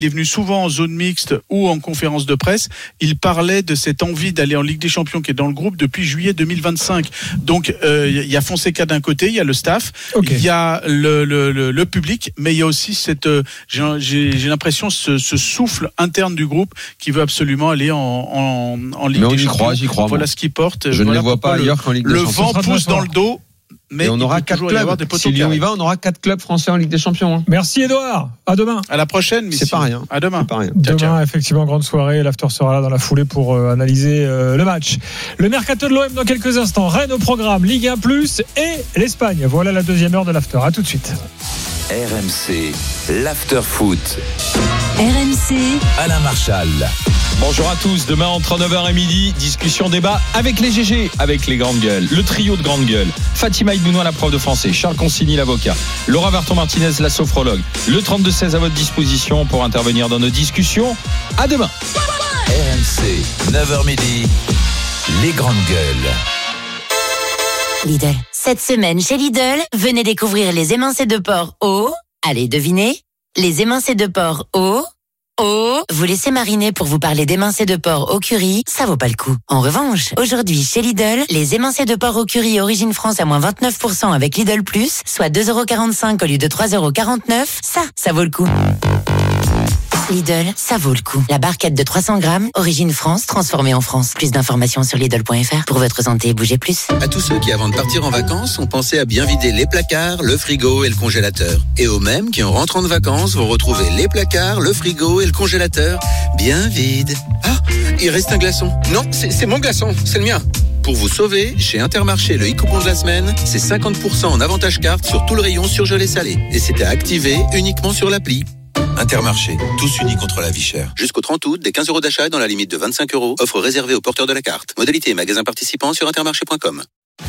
Il est venu souvent en zone mixte ou en conférence de presse. Il parlait de cette envie d'aller en Ligue des Champions qui est dans le groupe depuis juillet 2025. Donc il y a Fonseca d'un côté, il y a le staff, il y a le public, mais il y a aussi cette j'ai l'impression ce souffle interne du groupe qui veut absolument aller en Ligue des Champions. J'y crois. Voilà ce qu'ils portent. Je ne les vois pas ailleurs qu'en Ligue des Champions. Le vent pousse dans le dos. Mais on aura 4 clubs. Si Lyon y va, on aura 4 clubs français en Ligue des Champions. Merci Edouard. À demain. À la prochaine. C'est pas rien. À demain. Demain, effectivement, grande soirée. L'after sera là dans la foulée pour analyser le match. Le mercato de l'OM dans quelques instants. Rennes au programme, Ligue 1+, et l'Espagne. Voilà la deuxième heure de l'after. À tout de suite. RMC, l'after foot. RMC, Alain Marchal. Bonjour à tous, demain entre 9h et midi, discussion débat avec les GG, avec les grandes gueules, le trio de grandes gueules, Fatima Ibounois, la prof de français, Charles Consigny, l'avocat, Laura Verton-Martinez, la sophrologue, le 32-16 à votre disposition pour intervenir dans nos discussions. À demain. RMC, 9h midi, les grandes gueules. Lidl. Cette semaine chez Lidl, venez découvrir les émincés de porc au... Allez, devinez. Les émincés de porc au... Vous laissez mariner pour vous parler d'émincés de porc au curry, ça vaut pas le coup. En revanche, aujourd'hui chez Lidl, les émincés de porc au curry Origine France à moins 29% avec Lidl+, soit 2,45€ au lieu de 3,49€, ça vaut le coup. Lidl, ça vaut le coup. La barquette de 300 grammes, Origine France, transformée en France. Plus d'informations sur Lidl.fr. Pour votre santé, bougez plus. À tous ceux qui, avant de partir en vacances, ont pensé à bien vider les placards, le frigo et le congélateur. Et aux mêmes qui, en rentrant de vacances, vont retrouver les placards, le frigo et le congélateur bien vides. Ah, il reste un glaçon. Non, c'est mon glaçon, c'est le mien. Pour vous sauver, chez Intermarché, le e-coupon de la semaine, c'est 50% en avantage carte sur tout le rayon surgelé salé. Et c'est à activer uniquement sur l'appli. Intermarché, tous unis contre la vie chère. Jusqu'au 30 août, des 15 € d'achat dans la limite de 25€. Offre réservée aux porteurs de la carte. Modalité et magasins participants sur intermarché.com.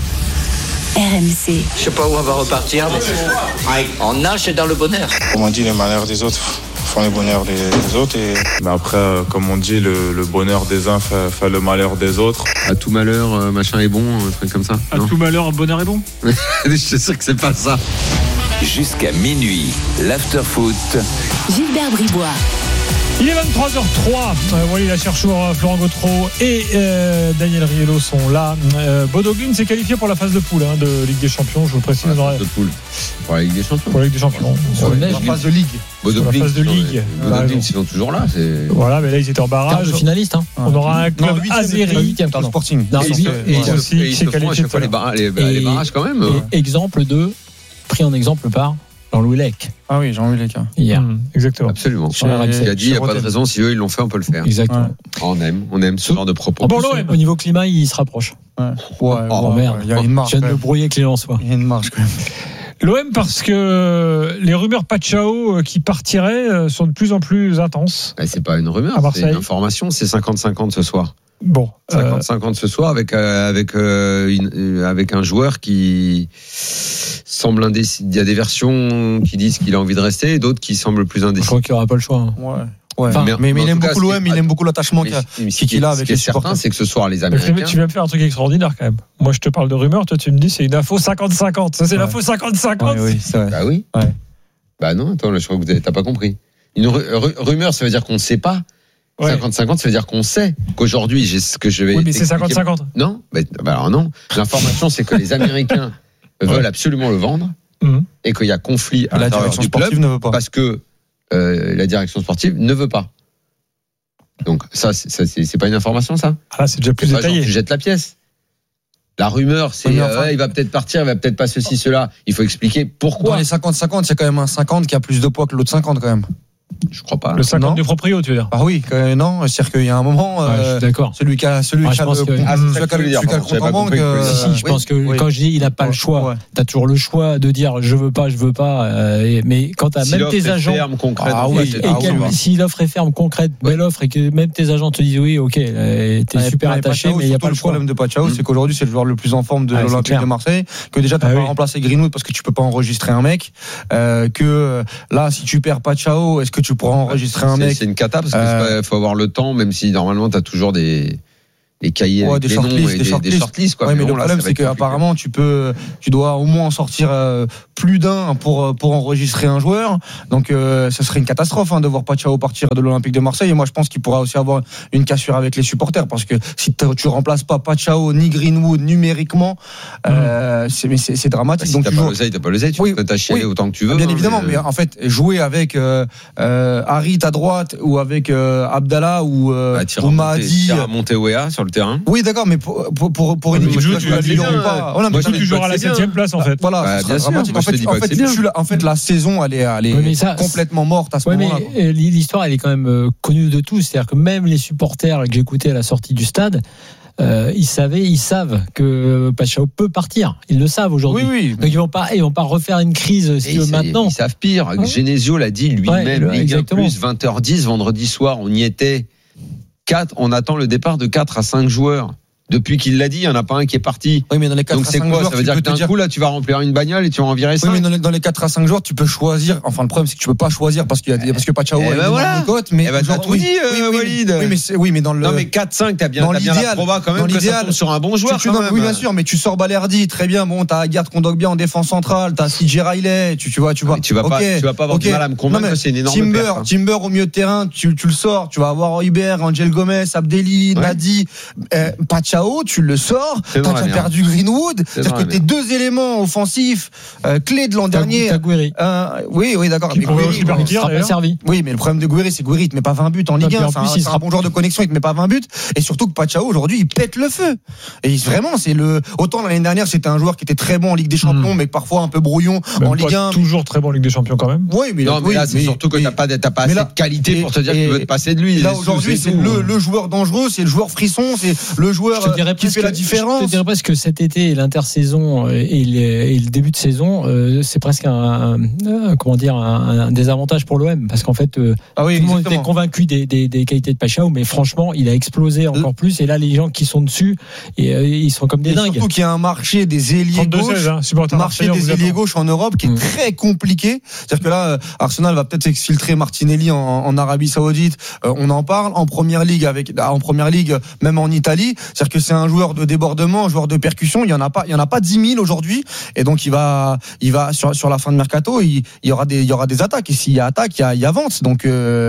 RMC. Je sais pas où on va repartir, mais on nage dans le bonheur. Comme on dit, le malheur des autres font le bonheur des autres. Mais après, comme on dit, le bonheur des uns fait le malheur des autres. À tout malheur, machin est bon, un truc comme ça. À tout malheur, bonheur est bon. Je suis sûr que c'est pas ça. Jusqu'à minuit, l'after-foot. Gilbert Bribois. Il est 23h03. Walid Cherchour, Florent Gautreau et Daniel Riello sont là. Bodo Glimt s'est qualifié pour la phase de poule de Ligue des Champions. Je vous précise. La phase de poule. Pour la Ligue des Champions. Pour la Ligue des Champions. La phase de Ligue. Bodo Glimt, phase de Ligue. Bodo Glimt, ils sont toujours là. Voilà, mais là ils étaient en barrage. Quart de finaliste. On aura un club azéri. Pardon. Sporting. Et aussi ils se font à chaque fois les barrages quand même. Exemple pris en exemple par Jean-Louis Lec. Ah oui, Jean-Louis Lec. Hier. Exactement. Absolument. Il a dit, il n'y a pas de raison, si eux ils l'ont fait, on peut le faire. Exactement. Ouais. On aime ce genre de propos. Bon, l'OM. Au niveau climat, il se rapproche. Merde. Il y a une marge. Je viens de me brouiller avec les Lensois. Il y a une marge quand même. L'OM, parce que les rumeurs Pachao qui partiraient sont de plus en plus intenses. C'est pas une rumeur, c'est une information. C'est 50-50 ce soir. Bon, 50-50 ce soir avec un joueur qui semble indécis. Il y a des versions qui disent qu'il a envie de rester et d'autres qui semblent plus indécis. Je crois qu'il n'y aura pas le choix. Ouais. Enfin, mais il aime beaucoup l'OM, il aime beaucoup l'attachement qu'il a avec les supporters. Ce qui est certain, c'est que ce soir, les Américains. Tu viens me faire un truc extraordinaire quand même. Moi, je te parle de rumeurs, toi, tu me dis c'est une info 50-50. Ça, c'est l'info 50-50. Oui, c'est vrai. Bah oui. Ouais. Bah non, attends, je crois que t'as pas compris. Une rumeur, ça veut dire qu'on ne sait pas. 50-50, ça veut dire qu'on sait qu'aujourd'hui, j'ai ce que je vais. Oui, mais c'est 50-50. Non, alors non. L'information, c'est que les Américains veulent absolument le vendre et qu'il y a conflit à l'intérieur du club ne veut pas. parce que la direction sportive ne veut pas. Donc ça, c'est pas une information, ça. Ah, c'est déjà plus détaillé. Genre, tu jettes la pièce. La rumeur, c'est il va peut-être partir, il va peut-être pas ceci, cela. Il faut expliquer pourquoi. Dans les 50-50, il y a quand même un 50 qui a plus de poids que l'autre 50 quand même. Je crois pas. Le 50 du proprio, tu veux dire? Ah oui, non. C'est-à-dire qu'il y a un moment, je suis d'accord. celui qui a le compte en banque. Je pense que quand je dis il n'a pas le choix, t'as toujours le choix de dire je veux pas. Mais quand t'as même tes agents, si l'offre est ferme, concrète, belle offre, et que même tes agents te disent oui, ok, t'es super attaché, mais il n'y a pas le choix. Le problème de Pachao, c'est qu'aujourd'hui c'est le joueur le plus en forme de l'Olympique de Marseille, que déjà t'as pas remplacé Greenwood parce que tu peux pas enregistrer un mec, que là si tu perds Pachao, est-ce que tu pourras enregistrer un mec? C'est une cata parce qu'il faut avoir le temps, même si normalement tu as toujours des cahiers avec des noms et des shortlists, quoi. Ouais, mais le problème, c'est qu'apparemment, tu dois au moins en sortir plus d'un pour enregistrer un joueur. Donc, ce serait une catastrophe de voir Patriao partir de l'Olympique de Marseille. Et moi, je pense qu'il pourra aussi avoir une cassure avec les supporters, parce que si tu remplaces pas Patriao ni Greenwood numériquement, c'est dramatique. Si donc, t'as pas l'oseille, tu peux t'achialer autant que tu veux. Bien évidemment, mais en fait, jouer avec Harit à droite ou avec Abdallah ou Mahdi, Monteouéa sur le terrain. Oui, d'accord, mais pour une équipe tu joueras à la 7e place, en fait. Voilà, bien sûr. En fait, la saison, elle est complètement morte à ce moment-là. Mais l'histoire, elle est quand même connue de tous. C'est-à-dire que même les supporters que j'écoutais à la sortie du stade, ils savent que Patriao peut partir. Ils le savent aujourd'hui. Oui. Donc ils vont pas refaire une crise maintenant. Ils savent pire. Genesio l'a dit lui-même. Ligue 1 plus 20h10 vendredi soir, on y était. On attend le départ de 4 à 5 joueurs. Depuis qu'il l'a dit, il n'y en a pas un qui est parti. Oui, mais dans les 4 donc à 5 c'est quoi joueurs, ça veut dire que d'un coup là tu vas remplir une bagnole et tu vas en virer 5. Oui, mais dans les 4 à 5 joueurs, tu peux choisir. Enfin, le problème c'est que tu peux pas choisir parce que Patriao a une cote, mais t'as tout dit, Walid. Oui, mais dans le non, mais 4-5, t'as bien la proba quand même que ça tombe sur un bon joueur. Oui, bien sûr, mais tu sors Balerdi, très bien. Bon, t'as Aguerd Kondogbia en défense centrale, t'as CJ Riley, tu vois. Tu vas pas avoir du mal à me convaincre que c'est une énorme perte. Timber au milieu de terrain, tu le sors, tu vas avoir Hojbjerg, Angel Gomez, Abdelli, Nadi, Patriao, tu le sors. Quand tu as perdu Greenwood, c'est-à-dire que tes deux éléments offensifs clés de l'an dernier. Oui, d'accord. Qui pourrait aussi partir, pas servi. Oui, mais le problème de Gouiri, c'est que Gouiri ne met pas 20 buts en Ligue 1. C'est un bon joueur de connexion, il ne met pas 20 buts. Et surtout que Patriao, aujourd'hui, il pète le feu. Et vraiment, autant l'année dernière, c'était un joueur qui était très bon en Ligue des Champions, mais parfois un peu brouillon en Ligue 1. Toujours très bon en Ligue des Champions quand même. Oui, mais là, c'est surtout que t'as pas assez de qualité pour te dire que tu veux te passer de lui. Là, aujourd'hui, c'est le joueur dangereux, c'est le joueur frisson, c'est le joueur qui fait la différence. Je te dirais presque que cet été, l'intersaison et le début de saison, c'est presque un désavantage pour l'OM, parce qu'en fait, tout le monde était convaincu des qualités de Patriao, mais franchement, il a explosé encore plus. Et là, les gens qui sont dessus, ils sont comme des dingues. Surtout qu'il y a un marché des ailiers gauche en Europe qui est très compliqué. C'est-à-dire que là, Arsenal va peut-être exfiltrer Martinelli en Arabie Saoudite. On en parle en première ligue, même en Italie. C'est-à-dire que c'est un joueur de débordement, un joueur de percussion. Il y en a pas 10 000 aujourd'hui. Et donc, il va sur la fin de mercato, il y aura des attaques. Et s'il y a attaque, il y a vente. Donc,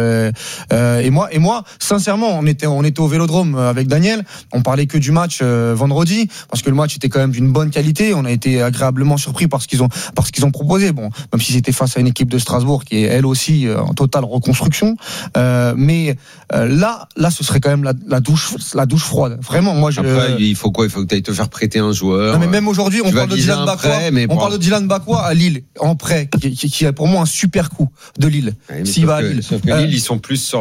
et moi, sincèrement, on était au Vélodrome avec Daniel. On parlait que du match vendredi, parce que le match était quand même d'une bonne qualité. On a été agréablement surpris par ce qu'ils ont proposé. Bon, même si c'était face à une équipe de Strasbourg qui est elle aussi en totale reconstruction. Mais là, ce serait quand même la douche froide. Vraiment, moi, Après, il faut quoi? Il faut que tu ailles te faire prêter un joueur. Non, mais même aujourd'hui, on parle de Dylan Bakwa à Lille, en prêt, qui est pour moi un super coup de Lille. S'il va à Lille. Sauf que Lille, ils sont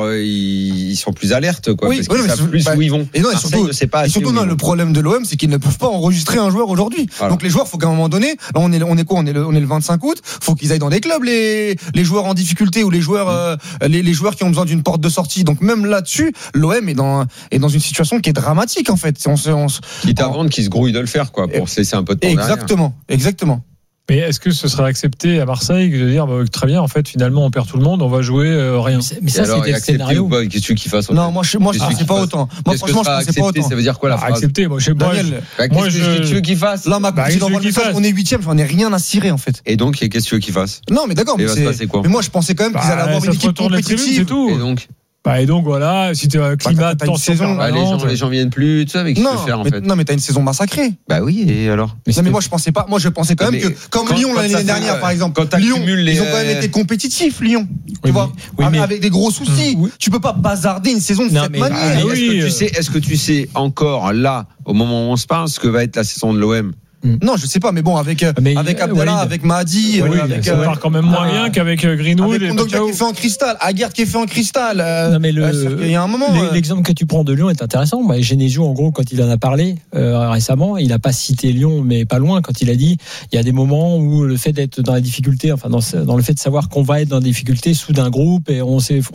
plus alertes, quoi. Parce qu'ils savent plus où ils vont. Et non, surtout, le problème de l'OM, c'est qu'ils ne peuvent pas enregistrer un joueur aujourd'hui. Voilà. Donc les joueurs, faut qu'à un moment donné, là on est le 25 août, faut qu'ils aillent dans des clubs, les joueurs en difficulté ou les joueurs qui ont besoin d'une porte de sortie. Donc même là-dessus, l'OM est dans une situation qui est dramatique, en fait. Quitte à vendre, qui se grouille de le faire, quoi, pour se laisser un peu de temps. Exactement. Mais est-ce que ce serait accepté à Marseille de dire très bien, en fait, finalement, on perd tout le monde, on va jouer rien? Mais ça, c'est des scénarios. Qu'est-ce que tu veux qu'il fasse? Non, moi, je pensais pas autant. Moi, franchement, je pensais pas autant. Ça veut dire quoi la phrase? Accepter, moi, je sais pas. Qu'est-ce que tu veux qu'il fasse? Là, on est 8e, j'en ai rien à cirer, en fait. Et donc, qu'est-ce que tu veux qu'il fasse? Non, mais d'accord, mais moi, je pensais quand même qu'ils allaient avoir une équipe compétitive. C'est tout. Et donc voilà, si tu as un climat de tension permanente, les gens viennent plus, tu sais, avec ce que tu veux faire en fait. Non, mais t'as une saison massacrée. Bah oui, et alors? Mais moi je pensais quand même que comme Lyon l'année dernière par exemple, Lyon, ils ont quand même été compétitifs, Lyon. Tu vois, avec des gros soucis. Tu peux pas bazarder une saison de cette manière. Est-ce que tu sais encore là, au moment où on se parle, ce que va être la saison de l'OM? Non, je sais pas, mais bon, avec Abdallah, avec Mahdi, ça part quand même moins bien qu'avec Greenwood et Kondogbia qui est fait en cristal, Aguerd qui est fait en cristal. Non, mais il y a un moment. L'exemple que tu prends de Lyon est intéressant. Genesio, en gros, quand il en a parlé récemment, il a pas cité Lyon, mais pas loin, quand il a dit il y a des moments où le fait d'être dans la difficulté, enfin dans le fait de savoir qu'on va être dans la difficulté sous d'un groupe, et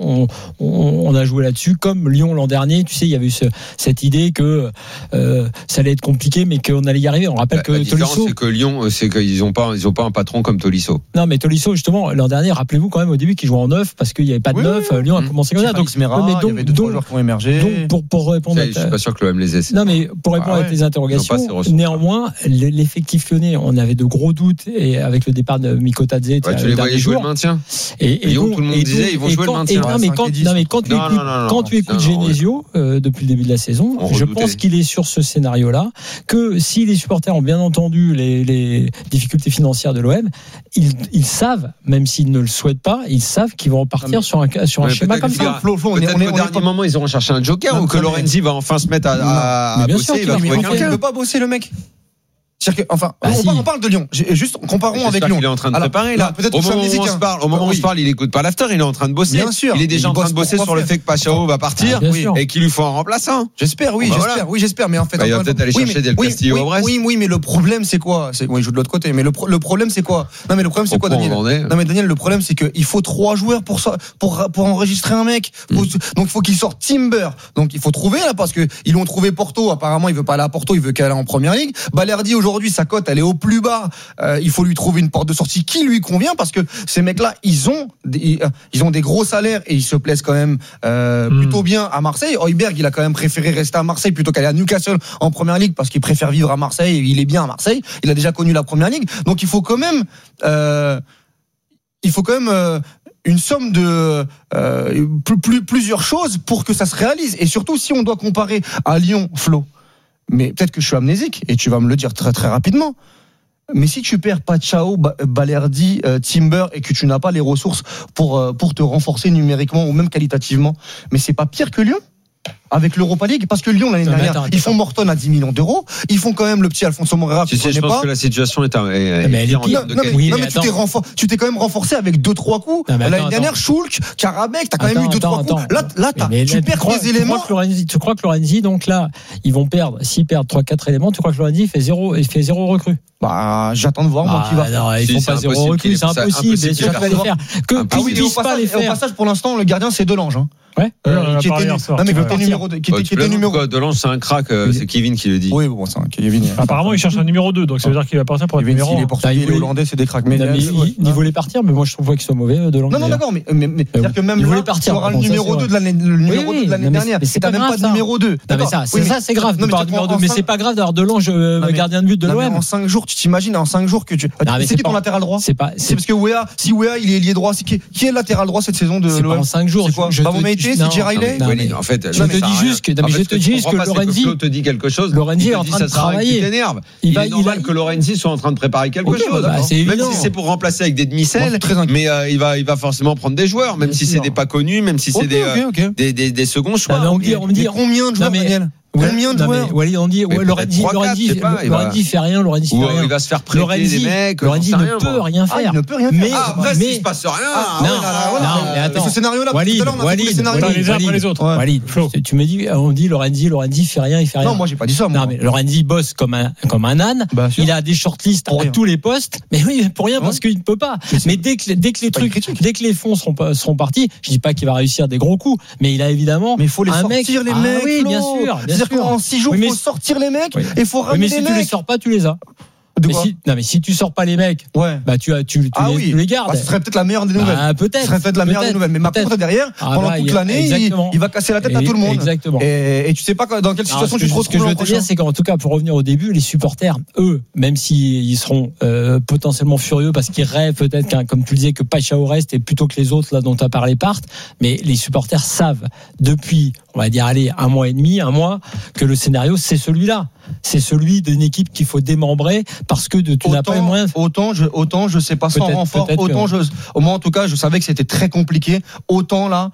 on a joué là-dessus, comme Lyon l'an dernier. Tu sais, il y avait eu cette idée que ça allait être compliqué, mais qu'on allait y arriver. On rappelle que la différence, c'est que Lyon, c'est qu'ils n'ont pas un patron comme Tolisso. Non, mais Tolisso, justement, l'an dernier, rappelez-vous quand même au début qu'il jouait en 9 parce qu'il n'y avait pas de 9. Lyon a commencé comme ça. Donc, il y avait 2-3 joueurs qui ont émergé. Donc, pour répondre, je suis pas sûr que l'OM les ait. Non, mais pour répondre à tes interrogations, néanmoins, l'effectif lyonnais, on avait de gros doutes et avec le départ de Mikotadze. Tu les voyais jouer le maintien. Et Lyon, tout le monde disait, ils vont jouer le maintien. Quand tu écoutes Genesio depuis le début de la saison, je pense qu'il est sur ce scénario-là, que si les supporters ont bien entendu les difficultés financières de l'OM, ils savent, même s'ils ne le souhaitent pas, ils savent qu'ils vont repartir sur un schéma comme ça. Peut-être qu'au dernier moment, ils auront cherché un joker ou que Lorenzi va enfin se mettre à bosser. Il ne peut pas bosser, le mec. On parle de Lyon. Juste comparons avec Lyon. Il est en train de préparer là. Au moment où on se parle, il écoute pas l'after. Il est en train de bosser. Bien sûr. Il est déjà en train de bosser sur le fait que Pachao va partir et qu'il lui faut un remplaçant. J'espère. Mais en fait, il va peut-être aller chercher Del Castillo au Brest. Oui, mais le problème c'est quoi ? Il joue de l'autre côté. Mais le problème c'est quoi ? Non, mais le problème c'est quoi, Daniel ? Non, mais Daniel, le problème c'est qu'il faut 3 joueurs pour enregistrer un mec. Donc il faut qu'il sorte Timber. Donc il faut trouver là parce que ils l'ont trouvé Porto. Apparemment, il veut pas aller à Porto. Il veut qu'elle aille en première ligue. Balerdi aujourd'hui, sa cote elle est au plus bas. Il faut lui trouver une porte de sortie qui lui convient parce que ces mecs-là, ils ont des gros salaires et ils se plaisent quand même plutôt bien à Marseille. Højbjerg, il a quand même préféré rester à Marseille plutôt qu'aller à Newcastle en première ligue parce qu'il préfère vivre à Marseille. Il est bien à Marseille. Il a déjà connu la première ligue. Donc il faut quand même une somme de plusieurs choses pour que ça se réalise. Et surtout si on doit comparer à Lyon, Flo. Mais peut-être que je suis amnésique et tu vas me le dire très très rapidement. Mais si tu perds Pachao, Balerdi, Timber et que tu n'as pas les ressources pour te renforcer numériquement ou même qualitativement, mais c'est pas pire que Lyon avec l'Europa League, parce que Lyon l'année dernière, ils font Morton à 10 millions d'euros, ils font quand même le petit Alfonso Moreira. Je pense que la situation est mais tu t'es quand même renforcé avec 2-3 coups. L'année dernière, Schulk, Karabek, t'as quand même eu 2-3 coups. Là, tu perds des éléments. Tu crois que Lorenzi, donc là, ils vont perdre, s'ils perdent 3-4 éléments, tu crois que Lorenzi fait 0 recrue? J'attends de voir moi qui va. Non, ils font pas 0 recrue, c'est impossible. C'est sûr qu'ils vont les faire. Que puissent pas les faire. Au passage, pour l'instant, le gardien c'est Delange. Ouais. Qui était numéro 2. Delange, c'est un crack, c'est Kevin qui le dit. Oui, bon, c'est un Kevin. Apparemment, il cherche un numéro 2, donc ça veut dire qu'il va partir pour être numéro 1. Les Portugais et les Hollandais, c'est des cracks. Il voulait partir, mais moi je trouve pas qu'il soit mauvais, Delange. Non, d'accord, mais c'est-à-dire que même là, tu auras le numéro 2 de l'année dernière. C'est t'as même pas de numéro 2. Non, mais ça, c'est grave de parler de numéro 2, mais c'est pas grave d'avoir Delange gardien de but de l'OM. En 5 jours, tu t'imagines, en 5 jours que tu. C'est qui ton latéral droit? C'est parce que si Wea, il est ailier droit, qui est le latéral droit cette saison de l'OM? En 5 jours, c'est quoi? C'est J-Riley? En fait, je te dis juste que Lorenzi te dit quelque chose. Lorenzi est en train de travailler. Il est normal que Lorenzi soit en train de préparer quelque chose. Même si c'est pour remplacer avec des demi-selles, mais il va forcément prendre des joueurs, même si c'est des pas connus, même si c'est des seconds choix. On me dit combien de joueurs, Daniel? Combien de joueurs? On dit Lorenzi fait rien. Il va se faire prêter des mecs. Lorenzi ne peut rien faire. Il ne peut rien faire. Mais après, s'il se passe rien. Non, mais attends. Ce scénario-là, Walid, les autres. Walid, tu me dis, on dit Lorenzi fait rien, il fait rien. Non, moi j'ai pas dit ça. Non, mais Lorenzi bosse comme un âne. Il a des shortlists à tous les postes. Mais oui, pour rien parce qu'il ne peut pas. Mais dès que les fonds seront partis, je dis pas qu'il va réussir des gros coups, mais il a évidemment. Mais il faut les sortir les mecs. Oui, bien sûr. C'est-à-dire qu'en 6 jours, il faut sortir les mecs et il faut ramener les mecs. Mais si tu les sors pas, tu les as. Mais si tu sors pas les mecs, tu les gardes. Ce serait peut-être la meilleure des nouvelles. Peut-être. Ce serait peut-être la meilleure des nouvelles. Mais par contre, derrière, pendant toute l'année, il va casser la tête à tout le monde. Exactement. Et tu sais pas dans quelle situation tu te retrouves. Ce que je veux te dire, c'est qu'en tout cas, pour revenir au début, les supporters, eux, même s'ils seront potentiellement furieux parce qu'ils rêvent peut-être, comme tu le disais, que Pachao reste et plutôt que les autres là dont tu as parlé partent, mais les supporters savent depuis, on va dire, un mois et demi, que le scénario, c'est celui-là. C'est celui d'une équipe qu'il faut démembrer parce que tu n'as pas les moyens. Autant je sais pas sans renfort. Au moins en tout cas, je savais que c'était très compliqué. Autant là,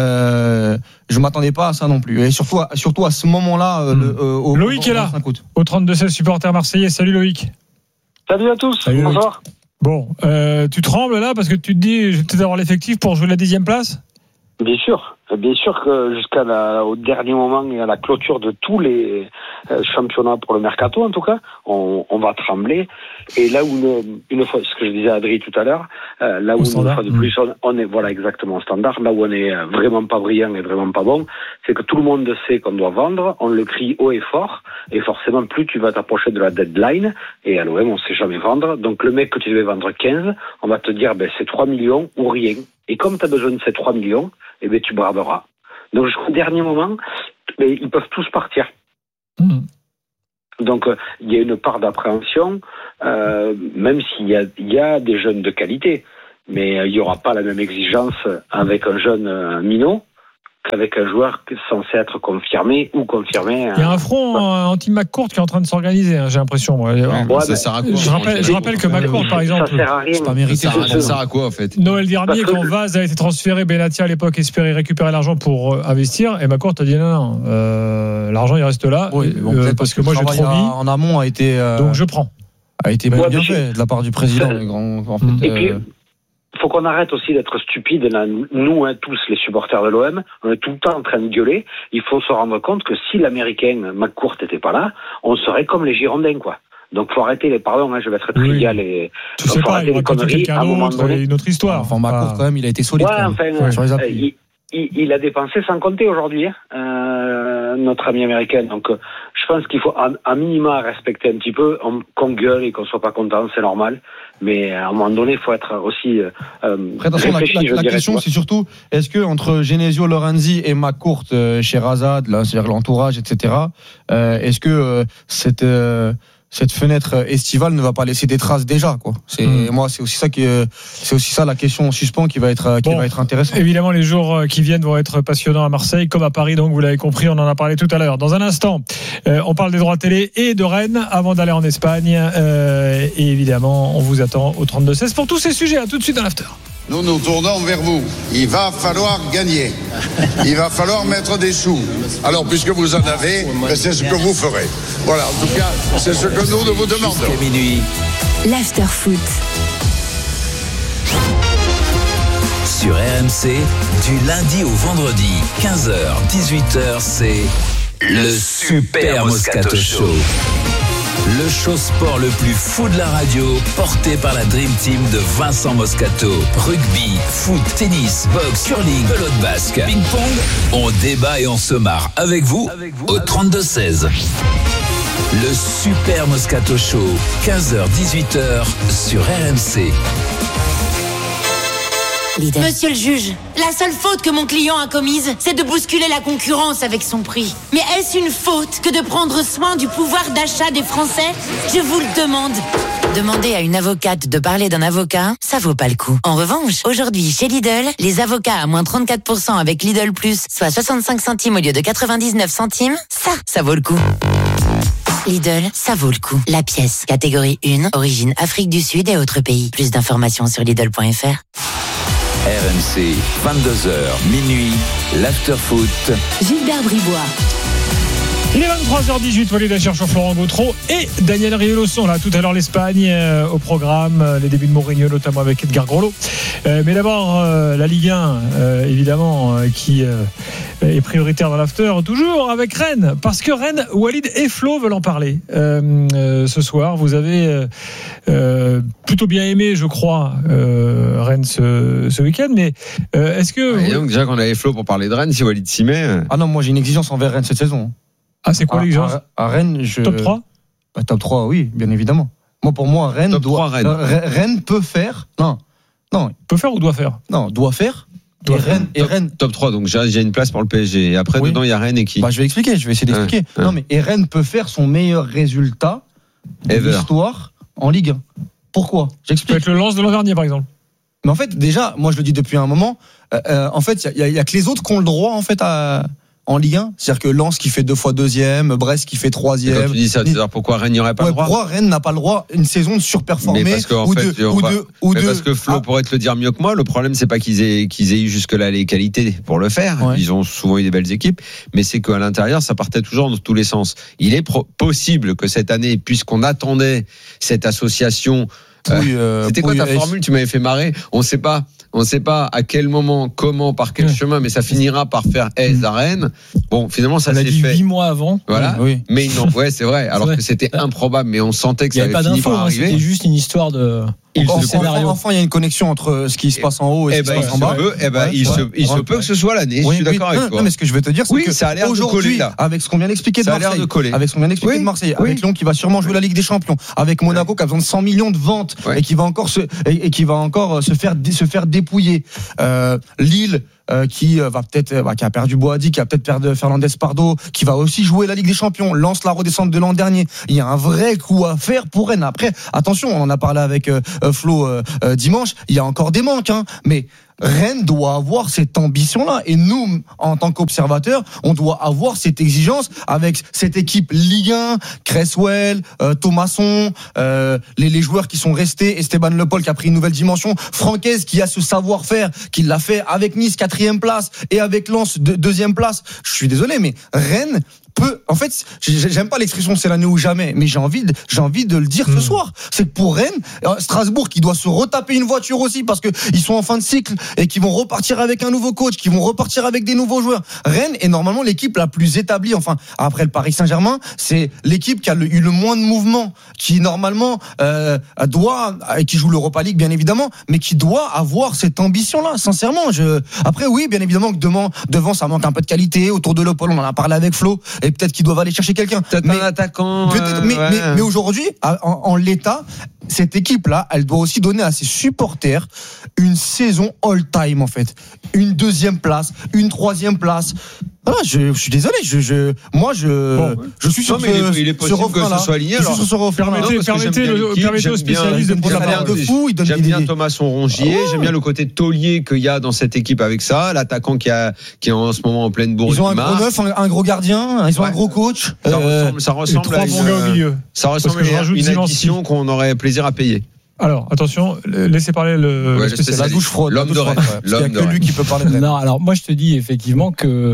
je m'attendais pas à ça non plus. Et surtout à ce moment-là, Loïc est là. Au 32-16 supporter marseillais. Salut Loïc. Salut à tous. Salut, bonjour. Bon, tu trembles là parce que tu te dis, je vais peut-être avoir l'effectif pour jouer la 10e place. Bien sûr que au dernier moment et à la clôture de tous les championnats pour le mercato en tout cas, on va trembler. Et là où une fois, ce que je disais à Adrien tout à l'heure, là où une fois de plus on est voilà exactement au standard, là où on est vraiment pas brillant et vraiment pas bon, c'est que tout le monde sait qu'on doit vendre, on le crie haut et fort, et forcément plus tu vas t'approcher de la deadline, et à l'OM on sait jamais vendre, donc le mec que tu devais vendre 15, on va te dire c'est 3 millions ou rien, et comme tu as besoin de ces 3 millions, tu braderas. Donc jusqu'au dernier moment, ils peuvent tous partir. Donc il y a une part d'appréhension, même s'il y a des jeunes de qualité, mais il n'y aura pas la même exigence avec un jeune minot qu'avec un joueur censé être confirmé ou confirmé. Il y a un front anti-McCourt qui est en train de s'organiser, j'ai l'impression. Ça sert à quoi? Je rappelle que McCourt, par exemple, ça sert à rien. C'est pas mérité. Ça sert à quoi en fait? Noël dernier, quand Vaz a été transféré, Benatia à l'époque espérait récupérer l'argent pour investir, et McCourt a dit non, l'argent il reste là, parce que moi j'ai trop mis. En amont a été. Donc je prends. A été bien fait de la part du président. Et puis, faut qu'on arrête aussi d'être stupide, nous tous les supporters de l'OM, on est tout le temps en train de gueuler. Il faut se rendre compte que si l'américain McCourt n'était pas là, on serait comme les Girondins, quoi. Donc faut arrêter les je vais être trivial et tu sais pas, il y aura peut-être quelqu'un d'autre, une autre histoire. Enfin McCourt quand même, il a été solide. Sur les appuis. Il a dépensé sans compter aujourd'hui, notre ami américain. Donc, je pense qu'il faut à minima respecter un petit peu, qu'on gueule et qu'on soit pas content, c'est normal. Mais à un moment donné, il faut être aussi réfléchi. La question, c'est surtout, est-ce que entre Genesio, Lorenzi et McCourt chez Razad, là, c'est-à-dire l'entourage, etc., est-ce que cette fenêtre estivale ne va pas laisser des traces déjà, quoi. Moi, c'est aussi ça la question en suspens qui va être intéressante. Évidemment, les jours qui viennent vont être passionnants à Marseille, comme à Paris, donc vous l'avez compris, on en a parlé tout à l'heure. Dans un instant, on parle des droits télé et de Rennes avant d'aller en Espagne. Et évidemment, on vous attend au 32-16 pour tous ces sujets. À tout de suite dans l'after. Nous nous tournons vers vous. Il va falloir gagner. Il va falloir mettre des sous. Alors, puisque vous en avez, c'est ce que vous ferez. Voilà, en tout cas, c'est ce que nous vous demandons. Jusqu'à minuit. L'after foot. Sur RMC, du lundi au vendredi, 15h, 18h, c'est le Super Moscato Show. Le show sport le plus fou de la radio, porté par la Dream Team de Vincent Moscato. Rugby, foot, tennis, boxe, curling, pelote basque, ping-pong. On débat et on se marre avec vous au 32-16. Le Super Moscato Show, 15h-18h sur RMC. Monsieur le juge, la seule faute que mon client a commise, c'est de bousculer la concurrence avec son prix. Mais est-ce une faute que de prendre soin du pouvoir d'achat des Français? Je vous le demande. Demander à une avocate de parler d'un avocat, ça vaut pas le coup. En revanche, aujourd'hui, chez Lidl, les avocats à moins 34% avec Lidl Plus, soit 65 centimes au lieu de 99 centimes, ça vaut le coup. Lidl, ça vaut le coup. La pièce, catégorie 1, origine Afrique du Sud et autres pays. Plus d'informations sur Lidl.fr. RMC, 22h, minuit, l'after-foot. Gilbert Bribois. Il est 23h18, Walid Acharchour sur Florent Gautreau et Daniel Riolo sont là. Tout à l'heure l'Espagne au programme, les débuts de Mourinho notamment avec Edgar Groslo. Mais d'abord la Ligue 1, évidemment, qui est prioritaire dans l'after, toujours avec Rennes. Parce que Rennes, Walid et Flo veulent en parler. Ce soir, vous avez plutôt bien aimé, je crois, Rennes ce week-end. Mais est-ce que... donc déjà qu'on avait Flo pour parler de Rennes, si Walid s'y met... Ah non, moi j'ai une exigence envers Rennes cette saison. Ah, c'est quoi l'exigence? À Rennes, Top 3? Top 3, oui, bien évidemment. Pour moi, Rennes Top doit. 3, Rennes peut faire. Non. Peut faire ou doit faire? Non, doit faire. Rennes. Top 3, donc j'ai une place pour le PSG. Et après, dedans, il y a Rennes et qui? Je vais expliquer, je vais essayer d'expliquer. Non, mais Rennes peut faire son meilleur résultat de l'histoire en Ligue 1. Pourquoi? J'explique. Peut être le Lens de l'an dernier, par exemple. Mais en fait, déjà, moi je le dis depuis un moment, en fait, il y a que les autres qui ont le droit, en fait, en Ligue 1, c'est-à-dire que Lens qui fait 2 fois deuxième, Brest qui fait 3e. Quand tu dis ça, c'est-à-dire pourquoi Rennes n'y aurait pas le droit? Pourquoi Rennes n'a pas le droit une saison de surperformer? Mais parce qu'en fait, parce que Flo pourrait te le dire mieux que moi. Le problème, c'est pas qu'ils aient eu jusque-là les qualités pour le faire. Ouais. Ils ont souvent eu des belles équipes, mais c'est qu'à l'intérieur, ça partait toujours dans tous les sens. Il est possible que cette année, puisqu'on attendait cette association. C'était quoi ta formule? Tu m'avais fait marrer. On sait pas à quel moment, comment, par quel chemin, mais ça finira par faire à Rennes. Bon, finalement, ça s'est fait 8 mois avant. Voilà. Oui. Mais non, c'est vrai. Alors que c'était improbable, mais on sentait que ça allait finir par arriver. C'était juste une histoire de Enfin, il y a une connexion entre ce qui se passe en haut et ce qui se passe en bas. Il se peut que ce soit l'année. Je suis d'accord avec toi. Non, mais ce que je veux te dire, c'est que ça a l'air aujourd'hui, avec ce qu'on vient d'expliquer de Marseille, avec Lyon qui va sûrement jouer la Ligue des Champions, avec Monaco qui a besoin de 100 millions de ventes et qui va encore se faire dépouiller. Lille qui a perdu Boadi, qui a peut-être perdu Fernandez Pardo, qui va aussi jouer la Ligue des Champions, lance la redescente de l'an dernier. Il y a un vrai coup à faire pour Rennes. Après, attention, on en a parlé avec Flo dimanche, il y a encore des manques, mais Rennes doit avoir cette ambition-là. Et nous, en tant qu'observateurs, on doit avoir cette exigence avec cette équipe Ligue 1, Cresswell, Thomasson, les joueurs qui sont restés, Esteban Le Paul qui a pris une nouvelle dimension, Francaise qui a ce savoir-faire, qui l'a fait avec Nice 4e place et avec Lens 2e place. Je suis désolé, mais Rennes en fait, j'aime pas l'expression c'est l'année ou jamais, mais j'ai envie de le dire ce soir. C'est que pour Rennes, Strasbourg qui doit se retaper une voiture aussi parce que ils sont en fin de cycle et qui vont repartir avec un nouveau coach, qui vont repartir avec des nouveaux joueurs. Rennes est normalement l'équipe la plus établie. Enfin, après le Paris Saint-Germain, c'est l'équipe qui a eu le moins de mouvement, qui normalement qui joue l'Europa League bien évidemment, mais qui doit avoir cette ambition-là. Sincèrement, après oui, bien évidemment que devant ça manque un peu de qualité. Autour de Le Paul, on en a parlé avec Flo. Et peut-être qu'ils doivent aller chercher quelqu'un. Peut-être un attaquant. Mais aujourd'hui, en l'état, cette équipe-là, elle doit aussi donner à ses supporters une saison all-time, en fait. Une 2e place, une 3e place. Voilà, je suis désolé, je suis sur il est possible que ce soit aligné. Permettez aux spécialistes de prendre la parole de fou. J'aime bien Thomasson Rongier, j'aime bien le côté taulier qu'il y a dans cette équipe avec ça, l'attaquant qui est en ce moment en pleine bourre. Ils ont un gros neuf, un gros gardien, ils ont un gros coach. Ça ressemble à une addition qu'on aurait plaisir à payer. Alors, attention, laissez parler la douche froide. L'homme de Rennes. Il n'y a que lui qui peut parler de Rennes. Non, alors moi je te dis effectivement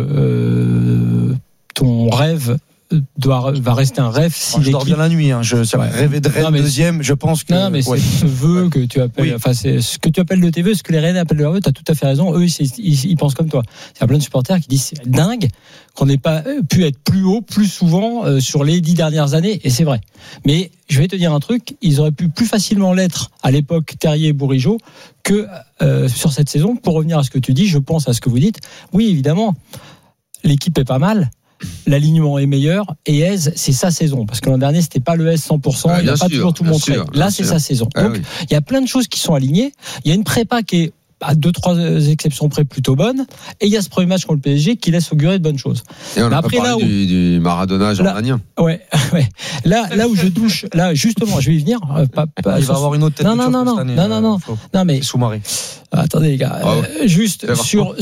que ton rêve va rester un rêve si je dors bien la nuit, rêver de Rennes deuxième, je pense que... Non, mais c'est ce vœu que tu appelles, c'est ce que tu appelles de tes vœux, ce que les Rennais appellent de leur vœu, tu as tout à fait raison, eux ils pensent comme toi. Il y a plein de supporters qui disent c'est dingue qu'on n'ait pas pu être plus haut, plus souvent sur les 10 dernières années, et c'est vrai. Mais je vais te dire un truc, ils auraient pu plus facilement l'être à l'époque Terrier-Bourigeaud que sur cette saison. Pour revenir à ce que tu dis, je pense à ce que vous dites. Oui, évidemment, l'équipe est pas mal. L'alignement est meilleur et Hez, c'est sa saison parce que l'an dernier c'était pas le Hez 100%, il n'a pas toujours tout montré. Là c'est sa saison. Donc il y a plein de choses qui sont alignées. Il y a une prépa qui est à 2-3 exceptions près plutôt bonne et il y a ce premier match contre le PSG qui laisse augurer de bonnes choses. Et on a après là où du Maradona jordanien. Ouais. Là où je touche, là justement, je vais y venir. Il va avoir une autre tête. Non mais Soumaré. Attendez les gars, juste sur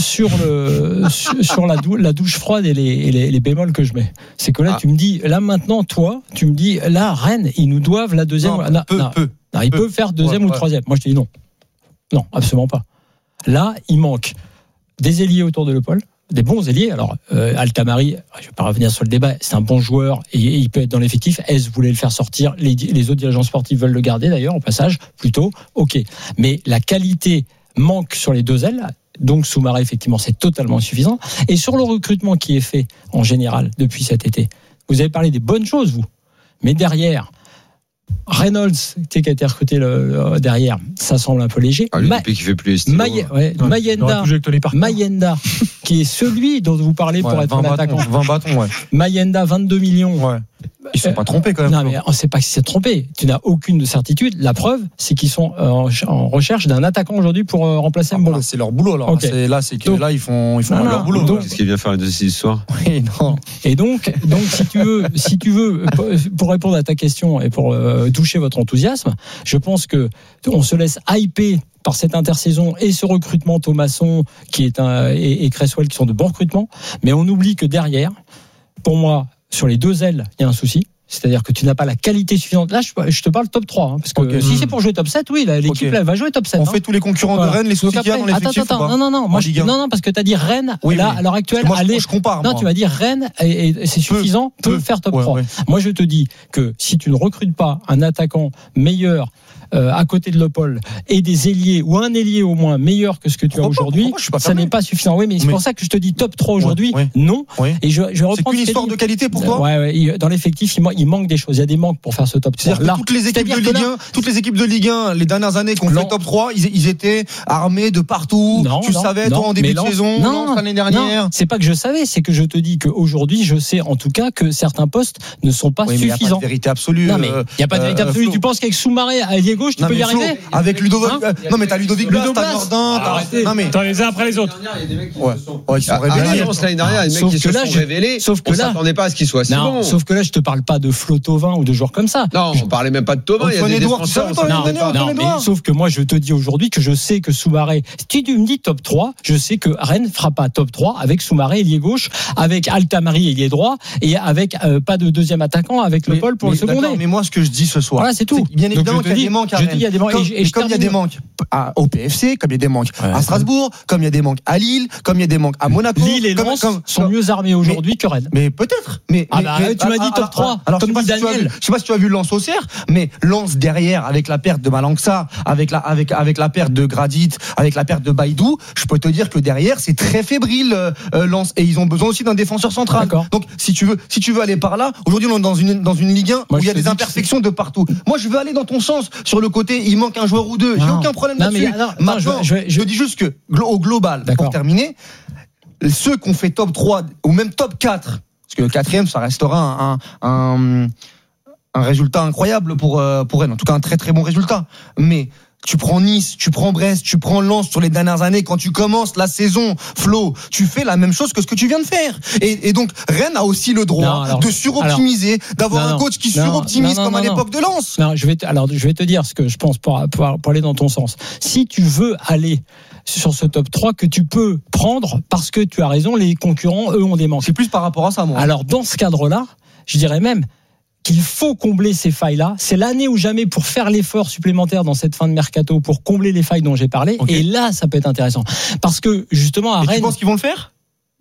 la douche froide et les bémols que je mets. C'est que là tu me dis, là maintenant toi, tu me dis là Rennes, ils nous doivent la deuxième. Ils peuvent faire deuxième ou troisième. Moi je te dis non. Non, absolument pas. Là, il manque des ailiers autour de Le Paul, des bons ailiers. Alors, Altamari, je ne vais pas revenir sur le débat, c'est un bon joueur et il peut être dans l'effectif. Hez voulait le faire sortir. Les autres dirigeants sportifs veulent le garder d'ailleurs, au passage, plutôt. OK. Mais la qualité manque sur les deux ailes. Donc, Soumaré, effectivement, c'est totalement suffisant. Et sur le recrutement qui est fait, en général, depuis cet été, vous avez parlé des bonnes choses, vous. Mais derrière... Reynolds qui a été recruté derrière, ça semble un peu léger. Depuis qu'il fait plus Mayenda qui est celui dont vous parlez pour être un attaquant. 20 bâtons, Mayenda 22 millions. Ouais. Ils sont pas trompés quand même. Non, mais on ne sait pas si c'est trompé. Tu n'as aucune certitude. La preuve, c'est qu'ils sont en recherche d'un attaquant aujourd'hui pour remplacer Mbolo. C'est leur boulot alors. Okay. Là, ils font leur boulot. Qu'est-ce qu'il vient faire le 2-6 ce soir? Oui, non. Et donc, si tu veux, pour répondre à ta question et pour toucher votre enthousiasme, je pense que on se laisse hyper par cette intersaison et ce recrutement Thomasson qui est et Cresswell qui sont de bons recrutements, mais on oublie que derrière, pour moi, sur les deux ailes, il y a un souci. C'est-à-dire que tu n'as pas la qualité suffisante. Là, je te parle top 3. Parce que si c'est pour jouer top 7, oui, l'équipe là, va jouer top 7. On fait tous les concurrents de Rennes, les soucis qu'il y a dans l'effectif. Attends, non, parce que tu as dit Rennes, là, à l'heure actuelle, je compare. Non, tu m'as dit Rennes, et c'est suffisant, peut faire top 3. Moi, je te dis que si tu ne recrutes pas un attaquant meilleur, à côté de Lepol et des ailiers ou un ailier au moins meilleur que ce que tu as aujourd'hui, ça n'est pas suffisant. Oui, mais c'est pour ça que je te dis top 3 aujourd'hui, non. Et je reprends. C'est qu'une histoire de qualité pour toi. Ouais, dans l'effectif, il manque des choses. Il y a des manques pour faire ce top 3. C'est-à-dire que toutes les équipes de Ligue 1, les dernières années qu'on fait top 3, ils étaient armés de partout. Tu savais, toi, en début de saison, l'année dernière. C'est pas que je savais, c'est que je te dis qu'aujourd'hui, je sais en tout cas que certains postes ne sont pas suffisants. Il n'y a pas de vérité absolue. Non, mais il n'y a pas de vérité absolue. Tu penses qu'avec Soumaré, à ailier gauche, tu peux y arriver? Avec Ludovic. Non, mais t'as Ludovic Blas, t'as Nordin. Non, mais t'as les uns après les autres. Ils sont révélés. L'année dernière, les mecs qui se sont révélés. Sauf que là, on s'attendait pas à ce qu'ils soient si bons. Sauf que là, je te parle pas de Flo Thauvin ou de joueurs comme ça. Non, je parlais même pas de Thauvin. Il y a des défenseurs. Sauf que moi, je te dis aujourd'hui que je sais que Soumaré, si tu me dis top 3, je sais que Rennes fera pas top 3 avec Soumaré, ailier gauche, avec Altamari, ailier droit, et avec pas de deuxième attaquant, avec Le Paul pour le seconder. Mais moi, ce que je dis ce soir, voilà, c'est tout. Bien évidemment qu'il y a des manques à Rennes. Il y a des manques. Et comme il y a des manques au PFC, comme il y a des manques à Strasbourg, comme il y a des manques à Lille, comme il y a des manques à Monaco. Lille et Lens sont mieux armés aujourd'hui que Rennes. Mais peut-être. Tu m'as dit top 3. Alors, comme dit Daniel. Je sais pas si tu as vu Lens Auxerre, mais Lens derrière, avec la perte de Malangsa, avec la perte de Gradit, avec la perte de Baïdou, je peux te dire que derrière, c'est très fébrile, Lens. Et ils ont besoin aussi d'un défenseur central. Donc, si tu veux aller par là, aujourd'hui, on est dans une Ligue 1 où il y a des imperfections de partout. Moi, je veux aller dans ton sens sur le côté, il manque un joueur ou deux. J'ai aucun problème là-dessus. Maintenant, je dis juste que, au global, pour terminer, ceux qui ont fait top 3 ou même top 4, parce que le 4e, ça restera un résultat incroyable pour Rennes. En tout cas, un très très bon résultat. Mais tu prends Nice, tu prends Brest, tu prends Lens sur les dernières années. Quand tu commences la saison, Flo, tu fais la même chose que ce que tu viens de faire. Et donc, Rennes a aussi le droit de suroptimiser, d'avoir un coach qui suroptimise comme à l'époque de Lens. Non, je vais te dire ce que je pense pour aller dans ton sens. Si tu veux aller sur ce top 3 que tu peux prendre, parce que tu as raison, les concurrents, eux, ont des manques. C'est plus par rapport à ça, moi. Alors, dans ce cadre-là, je dirais même qu'il faut combler ces failles-là. C'est l'année ou jamais pour faire l'effort supplémentaire dans cette fin de mercato, pour combler les failles dont j'ai parlé. Okay. Et là, ça peut être intéressant. Parce que, justement, à Rennes... Tu penses qu'ils vont le faire ?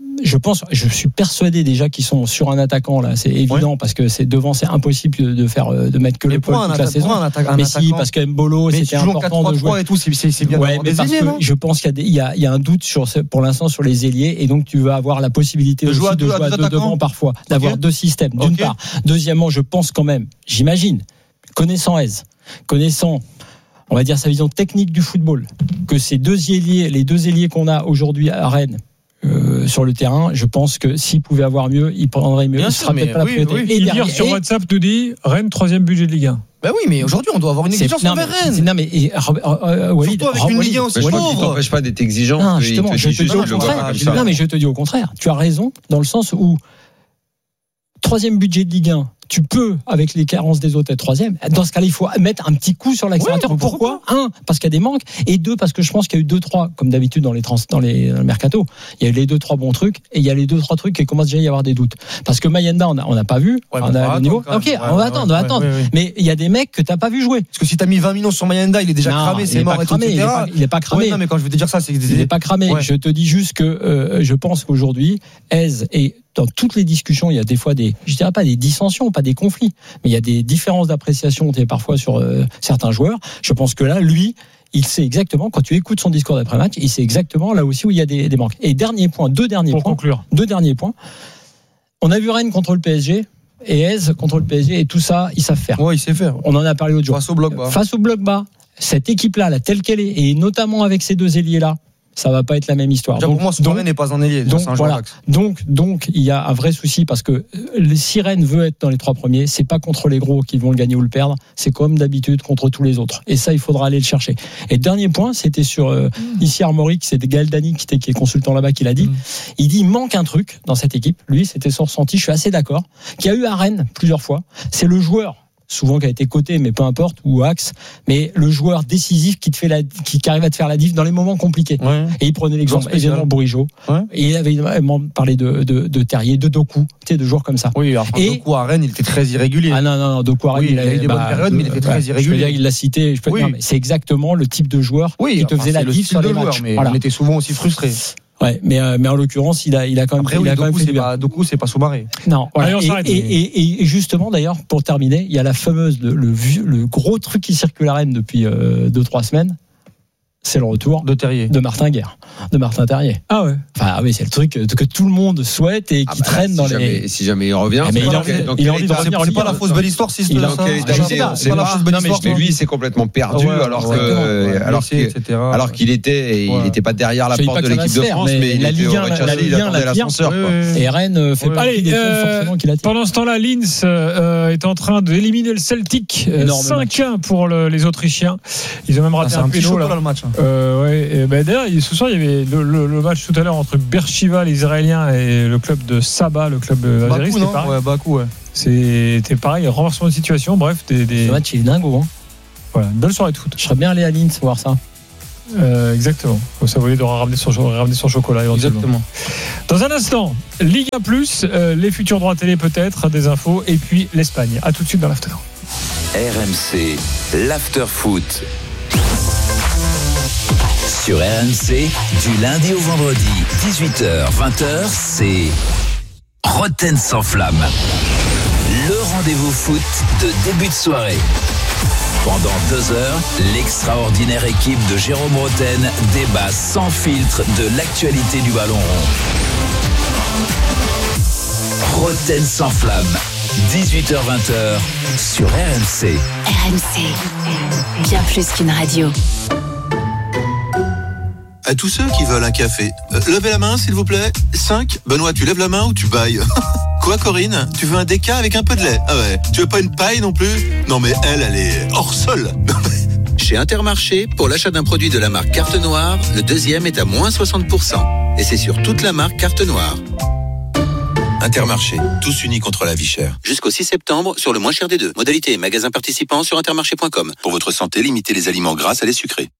Je suis persuadé déjà qu'ils sont sur un attaquant là, c'est évident parce que c'est impossible de mettre que le Paul toute la saison. Mais si, parce que Mbolo, c'était important de jouer. Et tout, c'est bien. Ouais, mais parce que je pense qu'il y a un doute pour l'instant sur les ailiers, et donc tu vas avoir la possibilité de jouer à deux devant parfois, d'avoir deux systèmes. D'une part, deuxièmement, je pense quand même, j'imagine, connaissant Hez, on va dire sa vision technique du football, que les deux ailiers qu'on a aujourd'hui à Rennes. Sur le terrain, je pense que s'il pouvait avoir mieux, il prendrait mieux. Bien ce sera peut-être pas la priorité. Oui. Et dire sur WhatsApp nous dit Rennes 3e budget de Ligue 1. Ben oui, mais aujourd'hui on doit avoir une exigence envers Rennes. Non mais Walid, surtout avec une Ligue 1 aussi pauvre. Tu t'empêches pas d'être exigeant. Non, justement, je te dis au contraire. Non mais je te dis au contraire. Tu as raison dans le sens où 3e budget de Ligue 1. Tu peux, avec les carences des autres, être 3e. Dans ce cas-là, il faut mettre un petit coup sur l'accélérateur. Pourquoi ? 1, parce qu'il y a des manques. Et 2, parce que je pense qu'il y a eu 2-3, comme d'habitude dans les mercato, il y a eu les 2-3 bons trucs, et il y a les 2-3 trucs qui commencent déjà à y avoir des doutes. Parce que Mayenda, on n'a pas vu. On a le niveau. Ok, on va attendre. Mais il y a des mecs que t'as pas vu jouer. Parce que si t'as mis 20 millions sur Mayenda, il est déjà cramé, c'est mort, etc. Il est pas cramé. Non, mais quand je veux te dire ça, c'est que il est pas cramé. Je te dis juste que je pense qu'aujourd'hui, Hez et dans toutes les discussions, il y a des fois je dirais pas des dissensions, pas des conflits, mais il y a des différences d'appréciation parfois sur certains joueurs. Je pense que là, lui, il sait exactement, quand tu écoutes son discours d'après-match, il sait exactement là aussi où il y a des manques. Et deux derniers points. On a vu Rennes contre le PSG et Hez contre le PSG, et tout ça, ils savent faire. Ouais, il sait faire. On en a parlé l'autre jour. Face au bloc bas, cette équipe-là, telle qu'elle est, et notamment avec ces deux ailiers-là, ça va pas être la même histoire. Pour moi, Soumaré n'est pas un ailier. Donc, il y a un vrai souci parce que si Rennes veut être dans les 3 premiers, c'est pas contre les gros qui vont le gagner ou le perdre, c'est comme d'habitude contre tous les autres. Et ça, il faudra aller le chercher. Et dernier point, c'était sur ici Armorique, c'était Gaël Dany qui est consultant là-bas qui l'a dit. Il dit il manque un truc dans cette équipe. Lui, c'était son ressenti. Je suis assez d'accord. Qu'il y a eu à Rennes plusieurs fois. C'est le joueur. Souvent qui a été coté, mais peu importe, ou axe, mais le joueur décisif qui arrive à te faire la diff dans les moments compliqués. Ouais. Et il prenait l'exemple, évidemment, Bourigeaud. Ouais. Et il avait parlé de Terrier, de Doku, de joueurs comme ça. Oui, alors Doku à Rennes, il était très irrégulier. Ah non, Doku à Rennes, il avait des bonnes périodes, mais il était très irrégulier. Je veux dire, il l'a cité, non, mais c'est exactement le type de joueur qui te faisait la diff sur les matchs. Mais on était souvent aussi frustrés. Ouais, mais en l'occurrence, il a quand même. Après, Doku, c'est pas Soumaré. Non. Voilà. Et justement, d'ailleurs, pour terminer, il y a la fameuse, le gros truc qui circule à Rennes depuis 2-3 semaines. C'est le retour de Martin Guerre, de Martin Terrier. Ah ouais. Enfin oui, c'est le truc que tout le monde souhaite et qui traîne dans les. Si jamais il revient, mais il a envie de revenir. C'est pas la fausse belle histoire, si c'est pas la fausse belle histoire. Mais lui, c'est complètement perdu, alors qu'il était, il n'était pas derrière la porte de l'équipe de France, mais la Ligue 1, il attendait l'ascenseur. Et Rennes fait partie des clubs forcément qu'il attire. Pendant ce temps-là, Linz est en train d'éliminer le Celtic 5-1 pour les Autrichiens. Ils ont même raté un péno là. D'ailleurs, ce soir, il y avait le match tout à l'heure entre Beersheva, les Israéliens, et le club de Saba, le club azéri. C'était pareil. Ouais, Bakou, ouais. C'était pareil, renversement de situation. Bref, ce match il est dingo. Voilà, une belle soirée de foot. Je serais bien allé à Linz voir ça. Exactement. Ça voulait ramener son chocolat. Exactement. Dans un instant, Ligue 1+, les futurs droits télé peut-être, des infos, et puis l'Espagne. À tout de suite dans l'after. RMC, l'after foot. Sur RMC, du lundi au vendredi, 18h-20h, c'est Roten sans flamme. Le rendez-vous foot de début de soirée. Pendant 2 heures, l'extraordinaire équipe de Jérôme Roten débat sans filtre de l'actualité du ballon rond. Roten sans flamme, 18h-20h, sur RMC. RMC, bien plus qu'une radio. À tous ceux qui veulent un café, levez la main s'il vous plaît. 5. Benoît, tu lèves la main ou tu bailles? Quoi Corinne? Tu veux un déca avec un peu de lait? Ah ouais. Tu veux pas une paille non plus? Non mais elle est hors sol. Chez Intermarché, pour l'achat d'un produit de la marque Carte Noire, le deuxième est à moins 60%. Et c'est sur toute la marque Carte Noire. Intermarché, tous unis contre la vie chère. Jusqu'au 6 septembre, sur le moins cher des deux. Modalité et magasin participant sur intermarché.com. Pour votre santé, limitez les aliments gras à les sucrés.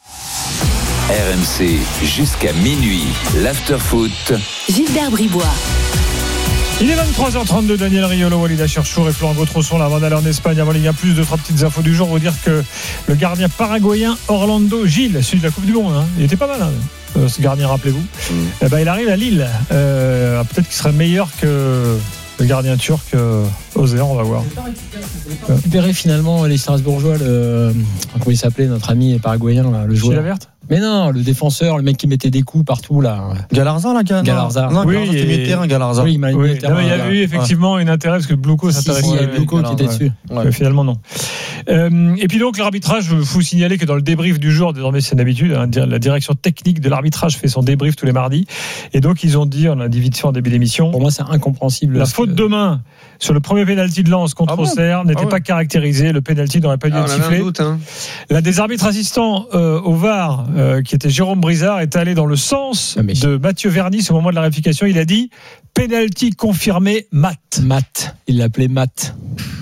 RMC, jusqu'à minuit, l'after-foot. Gilbert Bribois. Il est 23h32, Daniel Riolo, Walid Acharchour et Florent Gautreau avant d'aller en Espagne, avant Ligue 1+, 2-3 petites infos du jour. Vous dire que le gardien paraguayen Orlando Gil, celui de la Coupe du Monde, il était pas mal, ce gardien, rappelez-vous. Il arrive à Lille. Peut-être qu'il serait meilleur que le gardien turc Ozer, on va voir. Récupérer finalement les Strasbourgeois, comment il s'appelait, notre ami paraguayen, le joueur. La verte. Mais non, le défenseur, le mec qui mettait des coups partout là. Galarza là, Galarza. Non, oui, il milieu de terrain, Galarza. Oui, il m'a mis terrain. Il y avait eu effectivement un intérêt parce que Blouko s'intéressait. Il y avait Blouko qui était dessus. Finalement non. Et puis donc l'arbitrage, il faut signaler que dans le débrief du jour, désormais c'est une habitude, la direction technique de l'arbitrage fait son débrief tous les mardis. Et donc ils ont dit, on a dit vite fait en début d'émission. Pour moi c'est incompréhensible. La faute de main sur le premier pénalty de Lens contre Auxerre n'était pas caractérisée. Le pénalty n'aurait pas dû être sifflé. L'un des arbitres assistants au VAR, qui était Jérôme Brizard, est allé dans le sens de Mathieu Vernis au moment de la rectification. Il a dit pénalty confirmé Matt. Il l'appelait Matt.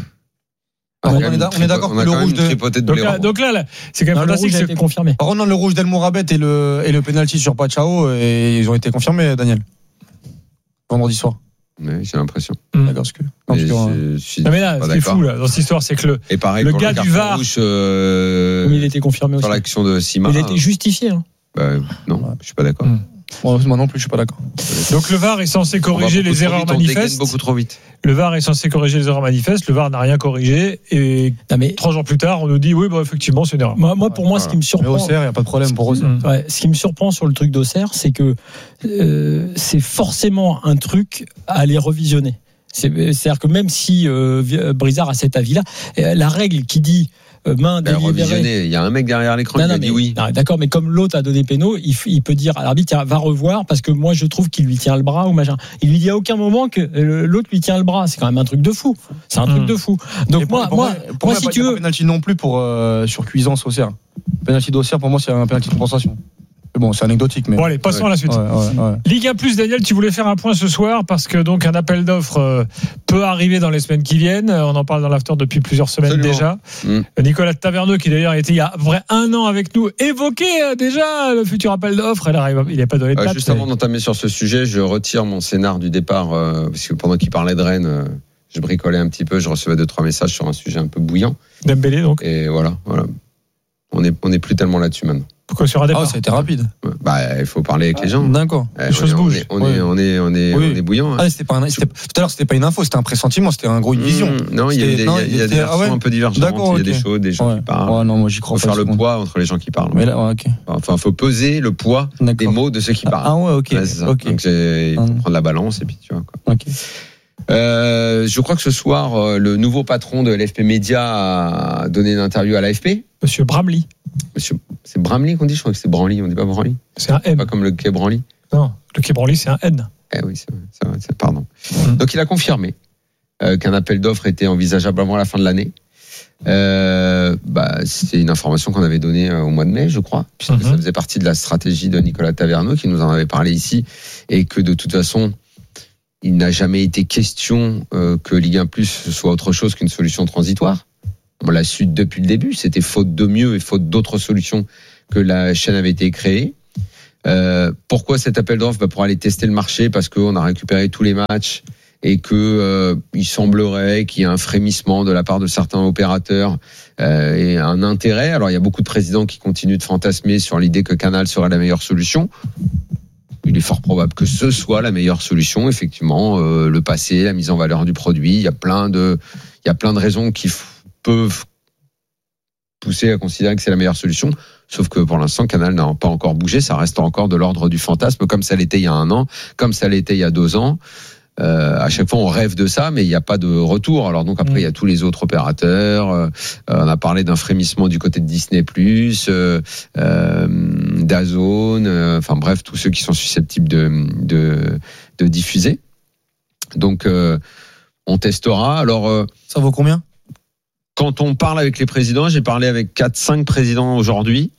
On est d'accord que le rouge de. Donc là, c'est quand même fantastique. C'est confirmé. Par contre, le rouge d'El Mourabet et le pénalty sur Pachao, ils ont été confirmés, Daniel. Vendredi soir. Oui, j'ai l'impression. D'accord, mais là, ce qui est fou là, dans cette histoire, c'est que le gars du VAR, il était confirmé aussi. Sur l'action de Sima. Il a été justifié. Non, je suis pas d'accord. Moi non plus, je suis pas d'accord. Donc le VAR est censé corriger les erreurs manifestes. Beaucoup trop vite. Le VAR est censé corriger les erreurs manifestes. Le VAR n'a rien corrigé. Et 3 jours plus tard, on nous dit oui, effectivement, c'est une erreur. Pour moi, ce qui me surprend. Mais Auxerre, il n'y a pas de problème pour Auxerre. Ce qui me surprend sur le truc d'Auxerre, c'est que c'est forcément un truc à aller revisionner. C'est-à-dire que même si Brizard a cet avis-là, la règle qui dit main délibérée. Il y a un mec derrière l'écran qui a dit oui. Non, d'accord, mais comme l'autre a donné péno, il peut dire à l'arbitre va revoir parce que moi je trouve qu'il lui tient le bras ou machin. Il lui dit à aucun moment que l'autre lui tient le bras. C'est quand même un truc de fou. C'est un truc de fou. Donc moi, si tu veux, penalty non plus pour sur Cuisance Auxerre. Penalty d'Auxerre pour moi c'est un penalty de compensation. Bon, c'est anecdotique, mais. Bon, allez, passons à la suite. Ligue 1+, Daniel, tu voulais faire un point ce soir parce que donc un appel d'offres peut arriver dans les semaines qui viennent. On en parle dans l'after depuis plusieurs semaines déjà. Nicolas Taverneux, qui d'ailleurs était il y a vrai 1 an avec nous, évoquait déjà le futur appel d'offres. Il n'a pas donné de date. Juste avant d'entamer sur ce sujet, je retire mon scénar du départ parce que pendant qu'il parlait de Rennes, je bricolais un petit peu, je recevais 2-3 messages sur un sujet un peu bouillant. Dembélé donc. Et voilà. On n'est plus tellement là-dessus maintenant. Pourquoi sur un départ? Ça a été rapide. Il faut parler avec les gens. D'accord. Les choses bougent. On est bouillant. Tout à l'heure, c'était pas une info, c'était un pressentiment, c'était une vision. Non, il y a des versions un peu divergentes. Il y a des choses, des gens qui parlent. Non, moi j'y crois pas. Faut faire le poids entre les gens qui parlent. Enfin, faut peser le poids des mots de ceux qui parlent. Ah ouais, ok. Donc il faut prendre la balance et puis tu vois quoi. Ok. Je crois que ce soir, le nouveau patron de l'AFP Média a donné une interview à l'AFP. Monsieur Bramley. C'est Bramley qu'on dit, je crois que c'est Branly, on dit pas Branly. C'est un M. Pas comme le quai Branly. Non, le quai Branly c'est un N. Oui, pardon. Donc il a confirmé qu'un appel d'offres était envisageable avant la fin de l'année. C'est une information qu'on avait donnée au mois de mai, je crois, puisque ça faisait partie de la stratégie de Nicolas Taverneau qui nous en avait parlé ici, et que de toute façon, il n'a jamais été question que Ligue 1 Plus soit autre chose qu'une solution transitoire. On l'a su depuis le début, c'était faute de mieux et faute d'autres solutions que la chaîne avait été créée. Pourquoi cet appel d'offres? Pour aller tester le marché, parce qu'on a récupéré tous les matchs et que il semblerait qu'il y ait un frémissement de la part de certains opérateurs et un intérêt. Alors il y a beaucoup de présidents qui continuent de fantasmer sur l'idée que Canal serait la meilleure solution. Il est fort probable que ce soit la meilleure solution. Effectivement, le passé, la mise en valeur du produit, il y a plein de raisons qui peuvent pousser à considérer que c'est la meilleure solution. Sauf que pour l'instant, Canal n'a pas encore bougé. Ça reste encore de l'ordre du fantasme, comme ça l'était il y a 1 an, comme ça l'était il y a 2 ans. À chaque fois, on rêve de ça, mais il n'y a pas de retour. Alors donc après, il y a tous les autres opérateurs. On a parlé d'un frémissement du côté de Disney+, DAZN, enfin bref, tous ceux qui sont susceptibles de diffuser. Donc, on testera. Alors, ça vaut combien? Quand on parle avec les présidents, j'ai parlé avec 4-5 présidents aujourd'hui,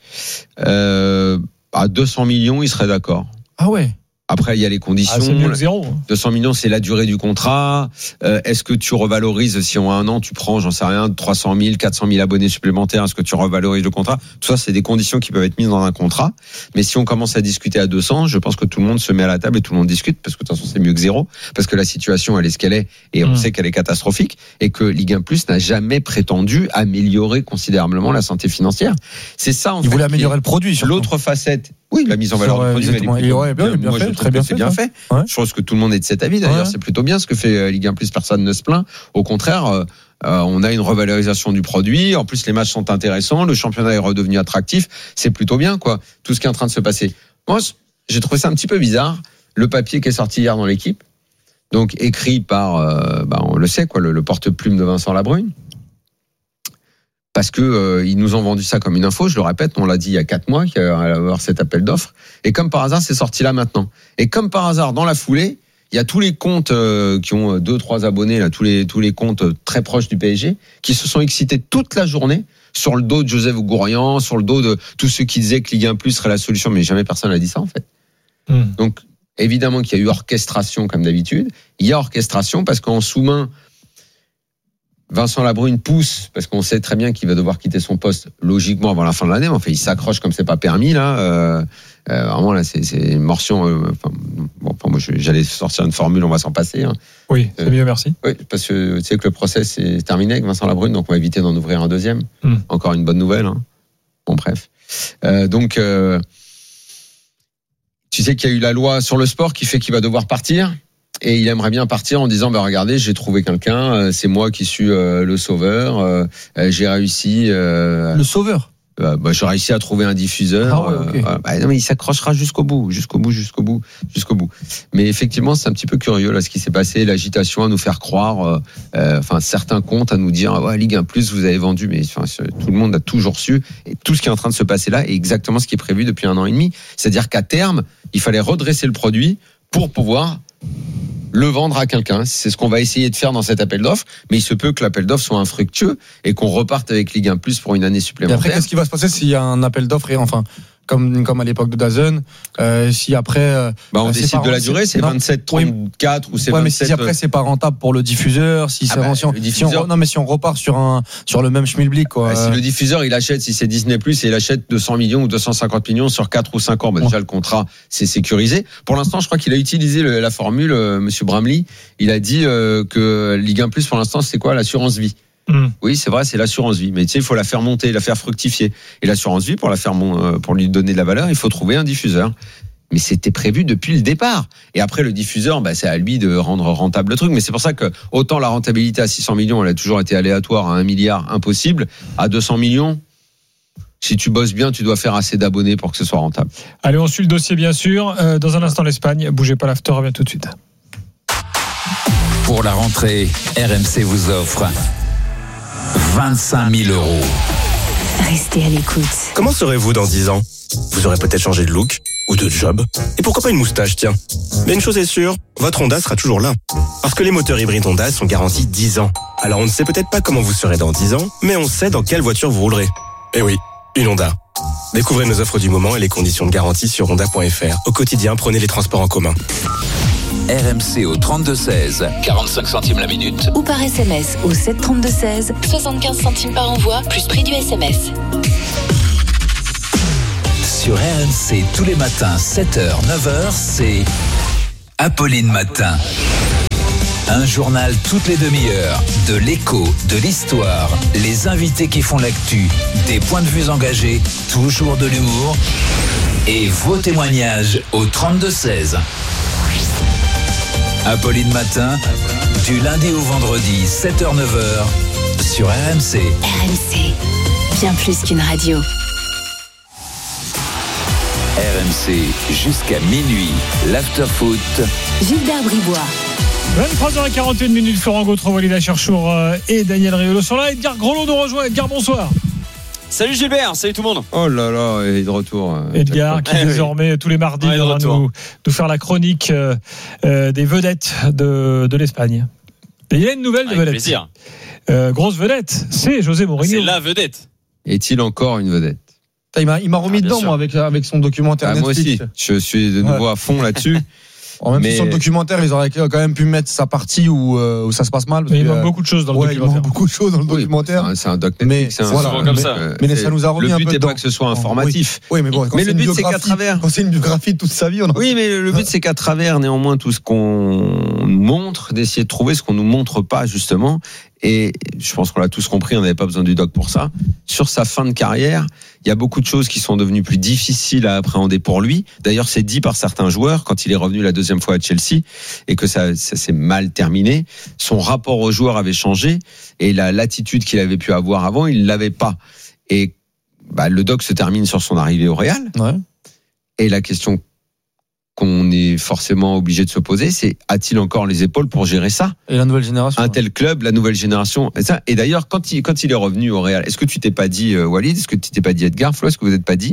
à 200 millions, ils seraient d'accord. Ah ouais. Après, il y a les conditions. C'est mieux que 0. 200 millions, c'est la durée du contrat. Est-ce que tu revalorises, si en 1 an, tu prends, j'en sais rien, 300 000, 400 000 abonnés supplémentaires, est-ce que tu revalorises le contrat? Tout ça, c'est des conditions qui peuvent être mises dans un contrat. Mais si on commence à discuter à 200, je pense que tout le monde se met à la table et tout le monde discute, parce que de toute façon, c'est mieux que 0. Parce que la situation, elle est ce qu'elle est, et on sait qu'elle est catastrophique, et que Ligue 1 Plus n'a jamais prétendu améliorer considérablement la santé financière. C'est ça, en fait. Il voulait améliorer le produit, surtout. L'autre facette. Oui, la mise en valeur du produit, c'est bien fait. Ouais. Je pense que tout le monde est de cet avis. D'ailleurs, c'est plutôt bien ce que fait Ligue 1 Plus. Personne ne se plaint. Au contraire, on a une revalorisation du produit. En plus, les matchs sont intéressants. Le championnat est redevenu attractif. C'est plutôt bien, quoi. Tout ce qui est en train de se passer. Moi, j'ai trouvé ça un petit peu bizarre. Le papier qui est sorti hier dans l'équipe, donc écrit par, on le sait, quoi, le porte-plume de Vincent Labrune. Parce que ils nous ont vendu ça comme une info, je le répète, on l'a dit il y a 4 mois qu'il y allait avoir cet appel d'offres, et comme par hasard c'est sorti là maintenant. Et comme par hasard dans la foulée, il y a tous les comptes qui ont 2-3 abonnés là, tous les comptes très proches du PSG qui se sont excités toute la journée sur le dos de Joseph Gourian, sur le dos de tous ceux qui disaient que Ligue 1 Plus serait la solution, mais jamais personne n'a dit ça en fait. Donc évidemment qu'il y a eu orchestration comme d'habitude. Il y a orchestration parce qu'en sous-main, Vincent Labrune pousse, parce qu'on sait très bien qu'il va devoir quitter son poste logiquement avant la fin de l'année, mais enfin, il s'accroche comme c'est pas permis, là. Vraiment, là, c'est une morsion. Moi, j'allais sortir une formule, on va s'en passer. Hein. Oui, c'est mieux, merci. Oui, parce que tu sais que le process est terminé avec Vincent Labrune, donc on va éviter d'en ouvrir un deuxième. Encore une bonne nouvelle. Hein. Bon, bref. Donc, tu sais qu'il y a eu la loi sur le sport qui fait qu'il va devoir partir. Et il aimerait bien partir en disant regardez, j'ai trouvé quelqu'un, c'est moi qui suis le sauveur, j'ai réussi le sauveur. J'ai réussi à trouver un diffuseur. Non, mais il s'accrochera jusqu'au bout. Mais effectivement, c'est un petit peu curieux là ce qui s'est passé, l'agitation à nous faire croire, certains comptes à nous dire Ligue 1 Plus, vous avez vendu, mais tout le monde a toujours su. Et tout ce qui est en train de se passer là est exactement ce qui est prévu depuis 1 an et demi. C'est-à-dire qu'à terme, il fallait redresser le produit pour pouvoir le vendre à quelqu'un. C'est ce qu'on va essayer de faire dans cet appel d'offres, mais il se peut que l'appel d'offres soit infructueux et qu'on reparte avec Ligue 1 Plus pour une année supplémentaire. Et après, qu'est-ce qui va se passer s'il y a un appel d'offres et comme à l'époque de DAZN, si après on décide de la durée, c'est 27-34 ou c'est 27. Mais si après c'est pas rentable pour le diffuseur, si on repart sur le même schmilblick quoi. Si le diffuseur il achète, si c'est Disney+, et il achète 200 millions ou 250 millions sur 4 ou 5 ans, déjà le contrat c'est sécurisé. Pour l'instant, je crois qu'il a utilisé la formule monsieur Bramley, il a dit que Ligue 1 Plus pour l'instant, c'est quoi l'assurance vie. Oui, c'est vrai, c'est l'assurance vie. Mais tu sais, il faut la faire monter, la faire fructifier. Et l'assurance vie, pour lui donner de la valeur, il faut trouver un diffuseur. Mais c'était prévu depuis le départ. Et après, le diffuseur, c'est à lui de rendre rentable le truc. Mais c'est pour ça que autant la rentabilité à 600 millions, elle a toujours été aléatoire, à 1 milliard, impossible. À 200 millions, si tu bosses bien, tu dois faire assez d'abonnés pour que ce soit rentable. Allez, on suit le dossier, bien sûr. Dans un instant, l'Espagne. Bougez pas, l'after revient tout de suite. Pour la rentrée, RMC vous offre 25 000 €. Restez à l'écoute. Comment serez-vous dans 10 ans ? Vous aurez peut-être changé de look ou de job. Et pourquoi pas une moustache, tiens. Mais une chose est sûre, votre Honda sera toujours là. Parce que les moteurs hybrides Honda sont garantis 10 ans. Alors on ne sait peut-être pas comment vous serez dans 10 ans, mais on sait dans quelle voiture vous roulerez. Eh oui, une Honda. Découvrez nos offres du moment et les conditions de garantie sur honda.fr. Au quotidien, prenez les transports en commun. RMC au 32-16, 45 centimes la minute. Ou par SMS au 732-16, 75 centimes par envoi, plus prix du SMS. Sur RMC, tous les matins, 7h, 9h, c'est Apolline Matin. Un journal toutes les demi-heures, de l'écho, de l'histoire, les invités qui font l'actu, des points de vue engagés, toujours de l'humour et vos témoignages au 32-16. Apolline Matin, du lundi au vendredi, 7h, 9h, sur RMC. RMC, bien plus qu'une radio. RMC, jusqu'à minuit, l'after-foot. Gilbert Bribois. 23h41, Florent Gautreau, Walid Acharchour et Daniel Riolo sont là. Edgar Grolot nous rejoint. Edgar, bonsoir. Salut Gilbert, salut tout le monde. Oh là là, il est de retour. Edgar qui désormais tous les mardis viendra nous faire la chronique des vedettes de l'Espagne. Et il y a une nouvelle de vedette. Plaisir. Grosse vedette, c'est José Mourinho. C'est la vedette. Est-il encore une vedette? Il m'a remis dedans, moi, avec son documentaire Netflix. Moi aussi, je suis de nouveau à fond là-dessus. Même si sur le documentaire, ils auraient quand même pu mettre sa partie où ça se passe mal. Mais il manque beaucoup de choses dans le documentaire. Il manque beaucoup de choses dans le documentaire. C'est un doc Netflix. Mais ça nous a remis un peu. Le but n'est pas que ce soit informatif. Oui, mais bon, mais le but c'est qu'à travers. Quand c'est une biographie de toute sa vie, Oui, mais le but c'est qu'à travers néanmoins tout ce qu'on nous montre, d'essayer de trouver ce qu'on nous montre pas justement. Et je pense qu'on l'a tous compris, on n'avait pas besoin du doc pour ça. Sur sa fin de carrière, il y a beaucoup de choses qui sont devenues plus difficiles à appréhender pour lui. D'ailleurs, c'est dit par certains joueurs quand il est revenu la deuxième fois à Chelsea et que ça s'est mal terminé. Son rapport aux joueurs avait changé et l'attitude qu'il avait pu avoir avant, il l'avait pas. Et le doc se termine sur son arrivée au Real. Ouais. Et la question qu'on est forcément obligé de se poser, c'est a-t-il encore les épaules pour gérer ça? Et la nouvelle génération. Un tel club, la nouvelle génération. Et d'ailleurs, quand il est revenu au Real, est-ce que tu t'es pas dit, Walid, est-ce que tu t'es pas dit, Edgar, Flo, est-ce que vous n'êtes pas dit,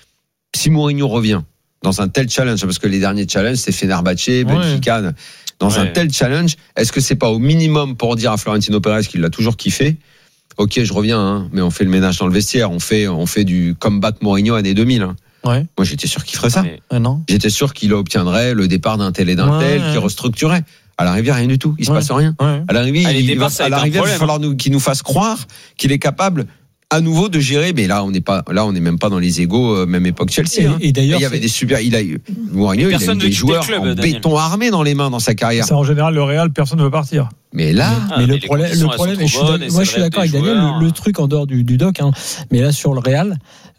si Mourinho revient dans un tel challenge, parce que les derniers challenges, c'est Fenerbahçe, Benfica, dans un tel challenge, est-ce que c'est pas au minimum pour dire à Florentino Pérez qu'il l'a toujours kiffé? Ok, je reviens, mais on fait le ménage dans le vestiaire, on fait du comeback Mourinho années 2000. Ouais. Moi, j'étais sûr qu'il ferait ça. Non. J'étais sûr qu'il obtiendrait le départ d'un tel et d'un tel, qui restructurait. À l'arrivée, rien du tout. Il se passe rien. Ouais. À l'arrivée, il va falloir qu'il nous fasse croire qu'il est capable à nouveau de gérer. Mais là, on n'est même pas dans les égos, même époque Chelsea. Et d'ailleurs, il y avait Mourinho, il a eu des joueurs en béton armé dans les mains dans sa carrière. Ça, en général, le Real, personne ne veut partir. Mais là, le problème, moi je suis d'accord avec Daniel, le truc en dehors du doc, mais là sur le Real,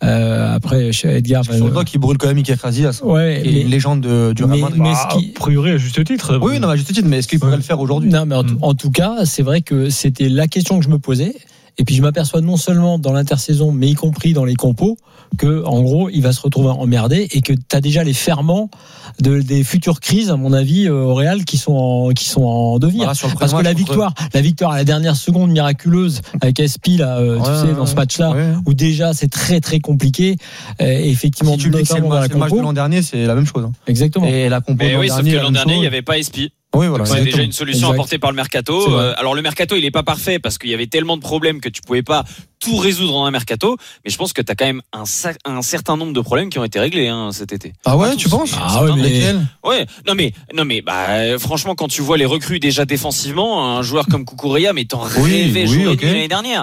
après chez Edgar, sur le doc, il brûle quand même Iker Casillas, une légende du Real Madrid. A priori à juste titre. Oui, non, à juste titre, mais est-ce qu'il pourrait le faire aujourd'hui? Non, mais en tout cas, c'est vrai que c'était la question que je me posais. Et puis je m'aperçois non seulement dans l'intersaison, mais y compris dans les compos, que en gros il va se retrouver emmerdé et que tu as déjà les ferments des futures crises, à mon avis, au Real qui sont en devenir. Voilà, parce que la victoire à la dernière seconde miraculeuse avec Espi dans ce match-là, où déjà c'est très très compliqué. Et effectivement, si tu dis que c'est le match de l'an dernier, c'est la même chose. Exactement. Et la compo sauf que l'an dernier il n'y avait pas Espi. Oui, voilà. C'est déjà une solution apportée par le mercato. Alors le mercato, il est pas parfait parce qu'il y avait tellement de problèmes que tu pouvais pas tout résoudre en un mercato. Mais je pense que tu as quand même un certain nombre de problèmes qui ont été réglés cet été. Ah ouais, tu penses? Ah ouais, mais lesquels? Ouais. Non mais franchement, quand tu vois les recrues déjà défensivement, un joueur comme Cucurella, mais t'en rêvais l'année dernière.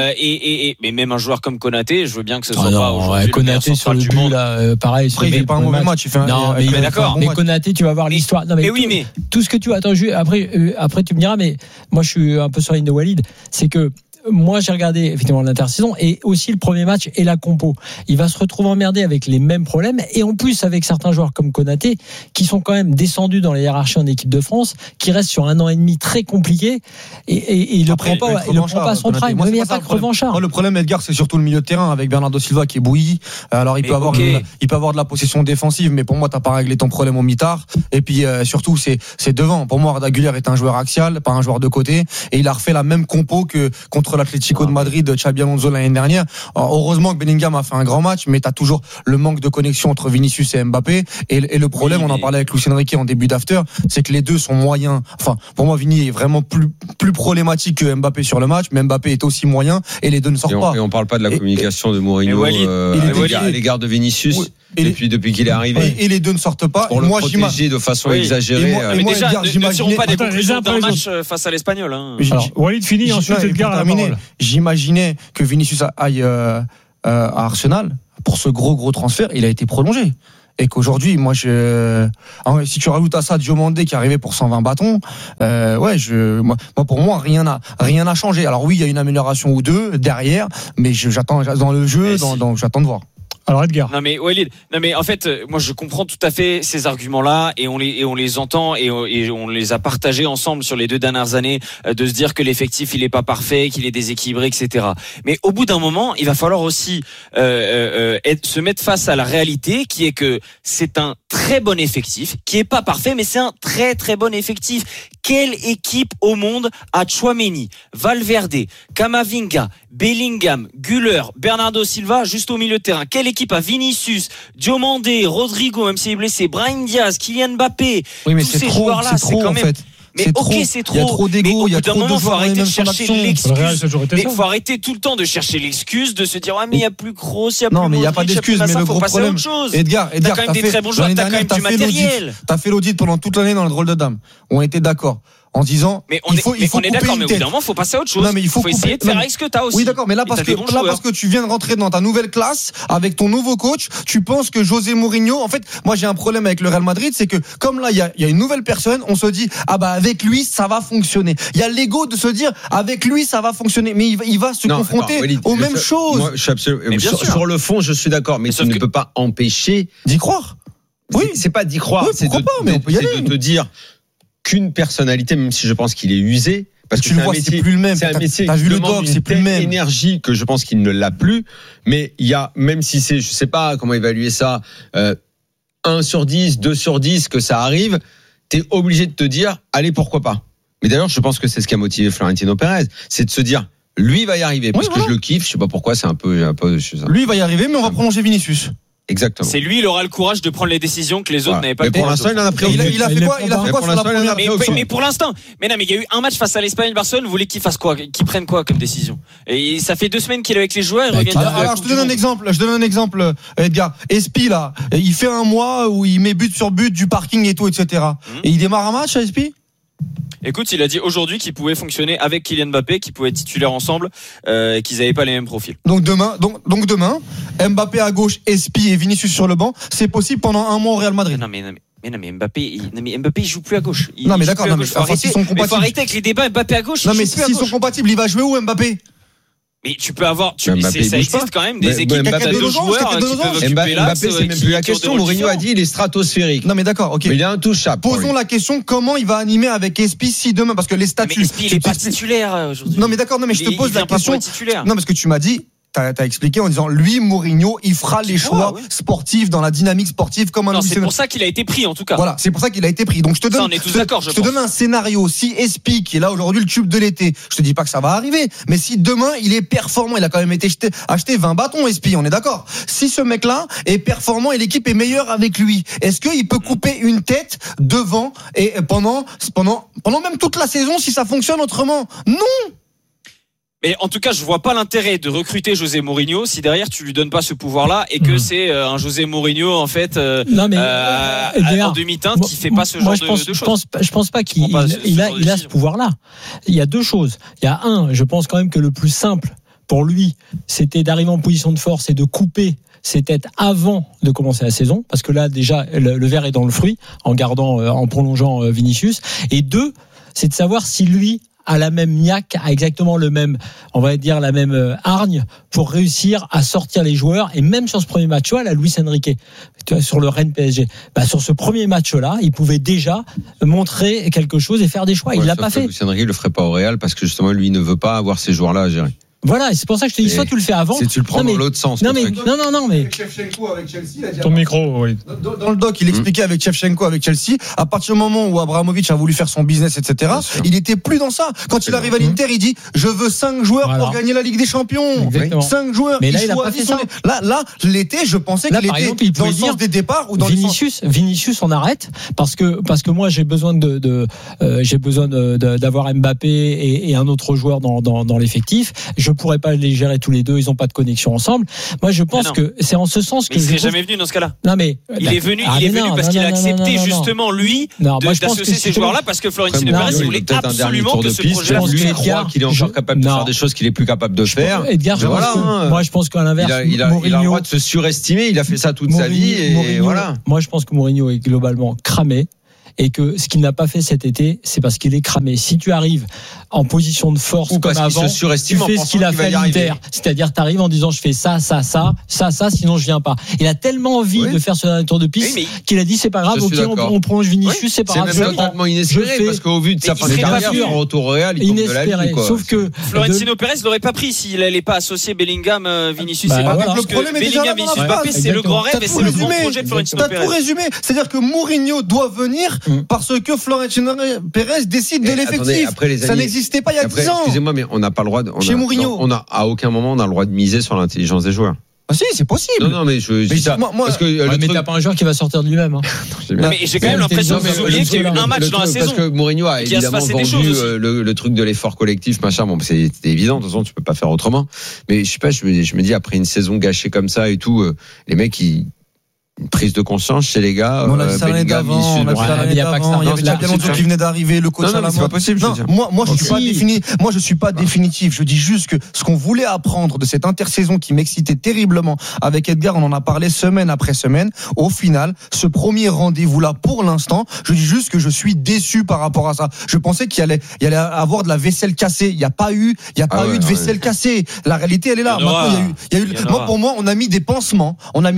Et mais même un joueur comme Konaté, je veux bien que ce soit pas aujourd'hui Konaté sur le but là, pareil. Après, il fait pas un mauvais match. Non, mais d'accord. Mais Konaté, tu vas voir l'histoire. Non mais tout ce que tu attends, après tu me diras, mais moi je suis un peu sur la ligne de Walid, c'est que moi j'ai regardé effectivement l'intersaison et aussi le premier match et la compo. Il va se retrouver emmerdé avec les mêmes problèmes et en plus avec certains joueurs comme Konaté qui sont quand même descendus dans les hiérarchies en équipe de France, qui restent sur un an et demi très compliqué et il ne prend pas à son prime. Mais il n'y a pas que revanchard. Le problème, Edgar, c'est surtout le milieu de terrain avec Bernardo Silva qui est bouilli. Alors il peut avoir de la possession défensive, mais pour moi t'as pas réglé ton problème au mitard. Et puis surtout c'est devant. Pour moi Arda Güler est un joueur axial, pas un joueur de côté, et il a refait la même compo que contre l'Atlético de Madrid de Xabi Alonso l'année dernière. Alors, heureusement que Bellingham a fait un grand match, mais t'as toujours le manque de connexion entre Vinicius et Mbappé. Et le problème, on en parlait avec Luis Enrique en début d'after, c'est que les deux sont moyens. Enfin, pour moi, Vini est vraiment plus problématique que Mbappé sur le match, mais Mbappé est aussi moyen et les deux ne sortent pas. Et on parle pas de la communication de Mourinho à l'égard de Vinicius. Oui. Depuis qu'il est arrivé. Et les deux ne sortent pas. Pour le protéger de façon exagérée. Mais déjà, ne tirons pas des conclusions d'un match face à l'Espagnol. Alors, Walid finit, ensuite Edgar à la parole. J'imaginais que Vinicius aille à Arsenal pour ce gros transfert. Il a été prolongé. Et qu'aujourd'hui, si tu rajoutes à ça Diomandé qui est arrivé pour 120 bâtons, pour moi, rien n'a changé. Alors oui, il y a une amélioration ou deux derrière, mais j'attends dans le jeu, j'attends de voir. Alors Edgar. Non mais Walid, en fait, moi je comprends tout à fait ces arguments-là et on les entend et on les a partagés ensemble sur les 2 dernières années de se dire que l'effectif il est pas parfait, qu'il est déséquilibré, etc. Mais au bout d'un moment, il va falloir aussi se mettre face à la réalité qui est que c'est un très bon effectif, qui est pas parfait, mais c'est un très très bon effectif. Quelle équipe au monde a Tchouaméni, Valverde, Camavinga, Bellingham, Güler, Bernardo Silva juste au milieu de terrain? Quelle équipe a Vinicius, Diomandé, Rodrigo, même s'il est blessé, Brahim Diaz, Kylian Mbappé? Oui, mais tous ces joueurs-là, c'est quand même. Mais c'est trop. Il y a trop d'égo, il y a trop de joueurs arrêter de chercher l'excuse. Mais faut arrêter tout le temps de chercher l'excuse, de se dire mais il y a plus gros, il y a plus. Non, mais il y a pas d'excuse. Mais le gros problème, Edgar, t'as quand même des très bons joueurs, t'as quand même du matériel. T'as fait l'audit pendant toute l'année dans le drôle de dame. On était d'accord. En disant, on est d'accord, mais au bout d'un moment, faut passer à autre chose. Non, mais il faut essayer de faire avec ce que t'as aussi. Oui, d'accord, mais là, parce que tu viens de rentrer dans ta nouvelle classe, avec ton nouveau coach, tu penses que José Mourinho, en fait, moi, j'ai un problème avec le Real Madrid, c'est que, comme là, il y a une nouvelle personne, on se dit, avec lui, ça va fonctionner. Il y a l'ego de se dire, avec lui, ça va fonctionner. Mais il va se confronter aux mêmes choses. Moi, je suis absolument, sur le fond, je suis d'accord, mais tu ne peux pas empêcher d'y croire. Oui. C'est pas d'y croire, c'est de te dire, qu'une personnalité, même si je pense qu'il est usé, parce que c'est plus le même. C'est un métier qui demande une telle énergie que je pense qu'il ne l'a plus. Mais il y a, même si c'est, je sais pas comment évaluer ça, 1 sur 10, 2 sur 10 que ça arrive, t'es obligé de te dire, allez, pourquoi pas. Mais d'ailleurs, je pense que c'est ce qui a motivé Florentino Pérez, c'est de se dire, lui va y arriver, parce que je le kiffe, je sais pas pourquoi, c'est un peu. Lui va y arriver, mais on va prolonger Vinicius. Exactement. C'est lui, il aura le courage de prendre les décisions que les autres n'avaient pas pris. Mais pour l'instant, il en a pris. Il a fait quoi sur la première? Mais pour l'instant. Mais non, mais il y a eu un match face à l'Espagne, Barcelone. Vous voulez qu'il fasse quoi? Qu'il prenne quoi comme décision? Et ça fait 2 semaines qu'il est avec les joueurs. Alors, je te donne un exemple, Edgar. Espi, là, il fait un mois où il met but sur but, du parking et tout, etc. Et il démarre un match à Espi? Écoute, il a dit aujourd'hui qu'il pouvait fonctionner avec Kylian Mbappé, qu'ils pouvaient être titulaires ensemble, et qu'ils n'avaient pas les mêmes profils. Donc demain, Mbappé à gauche, Espi et Vinicius sur le banc, c'est possible pendant un mois au Real Madrid. Mais Mbappé, il joue plus à gauche. S'ils sont compatibles. Faut arrêter avec les débats Mbappé à gauche. Non, mais s'ils sont compatibles, il va jouer où Mbappé? Mais tu peux avoir, ça existe quand même des équipes de 2 joueurs qui peuvent occuper l'axe. Mbappé, c'est même plus la question. Mourinho a dit, il est stratosphérique. Non, mais d'accord, ok. Mais il est intouchable. Posons la question, comment il va animer avec Espi si demain, parce que les statuts. Mais Espi, il est pas titulaire aujourd'hui. Non, mais d'accord, mais je te pose la question. Non, parce que tu m'as dit, t'as expliqué en disant, lui, Mourinho, il fera les choix sportifs dans la dynamique sportive comme un. Non, c'est pour ça qu'il a été pris, en tout cas. Voilà, c'est pour ça qu'il a été pris. Donc je te donne, on est tous d'accord, je te donne un scénario. Si Espi, qui est là aujourd'hui le tube de l'été, je te dis pas que ça va arriver, mais si demain il est performant, il a quand même été acheté 20 bâtons, Espi, on est d'accord. Si ce mec-là est performant et l'équipe est meilleure avec lui, est-ce qu'il peut couper une tête devant et pendant même toute la saison si ça fonctionne autrement? Non. Mais en tout cas, je vois pas l'intérêt de recruter José Mourinho si derrière tu lui donnes pas ce pouvoir-là et que c'est un José Mourinho en fait en demi-teinte qui fait pas ce genre de choses. Je pense pas qu'il a ce pouvoir-là. Il y a 2 choses. Il y a je pense quand même que le plus simple pour lui, c'était d'arriver en position de force et de couper ses têtes avant de commencer la saison, parce que là déjà le verre est dans le fruit en prolongeant Vinicius. Et 2, c'est de savoir si lui a la même niaque, a exactement le même, on va dire la même hargne pour réussir à sortir les joueurs. Et même sur ce premier match-là, la Luis Enrique, sur le Rennes PSG, sur ce premier match-là, il pouvait déjà montrer quelque chose et faire des choix. Il l'a pas fait. Luis Enrique le ferait pas au Real parce que justement lui ne veut pas avoir ces joueurs-là à gérer. Voilà, et c'est pour ça que je te dis, soit tu le fais avant. Si tu le prends dans l'autre sens. Non, mais. Avec Shevchenko, avec Chelsea, ton micro, oui. Dans le doc, il expliquait avec Shevchenko, avec Chelsea, à partir du moment où Abramovich a voulu faire son business, etc., il était plus dans ça. Quand il arrive à l'Inter, il dit, je veux 5 joueurs pour gagner la Ligue des Champions. Exactement. 5 joueurs. Mais là, il a pas fait ça. Là, l'été, je pensais qu'il était dans le sens des départs ou dans Vinicius, on arrête parce que moi, j'ai besoin d'avoir Mbappé et un autre joueur dans l'effectif. Je pourrais pas les gérer tous les deux, ils ont pas de connexion ensemble. Moi, je pense que c'est en ce sens que il serait jamais venu dans ce cas-là. Non, mais il est venu parce qu'il a accepté justement lui d'associer ces joueurs-là parce que Florentino Pérez voulait absolument que ce projet-là. Lui croit qu'il est encore capable de faire des choses qu'il est plus capable de faire. Edgar, moi, je pense qu'à l'inverse, il a le droit de se surestimer. Il a fait ça toute sa vie et voilà. Moi, je pense que Mourinho est globalement cramé. Et que ce qu'il n'a pas fait cet été, c'est parce qu'il est cramé. Si tu arrives en position de force comme avant, tu fais ce qu'il a fait à l'Inter. C'est-à-dire, tu arrives en disant, je fais ça, sinon je viens pas. Il a tellement envie de faire ce dernier tour de piste qu'il a dit, c'est pas grave, ok, on prolonge Vinicius, c'est pas grave. C'est même totalement inespéré parce qu'au vu de sa fin de carrière, son retour au Real, il tombe de la vie, quoi. Sauf que Florentino Pérez l'aurait pas pris s'il allait pas associer Bellingham, Vinicius. C'est pas grave parce que Bellingham, Vinicius, Mbappé, c'est le grand rêve et c'est le grand projet de Florentino Pérez. T'as tout résumé. C'est-à-dire que Mourinho doit venir parce que Florentino Pérez décide de l'effectif. Ça n'existait pas il y a 10 ans. Excusez-moi, mais on n'a pas le droit. Chez Mourinho. À aucun moment on a le droit de miser sur l'intelligence des joueurs. Ah si, c'est possible. Non, mais je dis ça. Parce que mais t'as pas un joueur qui va sortir de lui-même. Mais j'ai quand même l'impression que vous oubliez qu'il y a eu un match dans la saison. Parce que Mourinho a évidemment vendu le truc de l'effort collectif, machin. Bon, c'est évident. De toute façon, tu peux pas faire autrement. Mais je sais pas, je me dis après une saison gâchée comme ça et tout, les mecs une prise de conscience chez les gars. On a vu ça l'année d'avant. Il y avait Xabi Alonso qui venait d'arriver, le coach à la c'est pas possible. Moi, je suis pas définitif. Je dis juste que ce qu'on voulait apprendre de cette intersaison qui m'excitait terriblement avec Edgar, on en a parlé semaine après semaine. Au final, ce premier rendez-vous-là, pour l'instant, je dis juste que je suis déçu par rapport à ça. Je pensais qu'il y allait avoir de la vaisselle cassée. Il n'y a pas eu de vaisselle cassée. La réalité, elle est là. Pour moi, on a mis des pansements.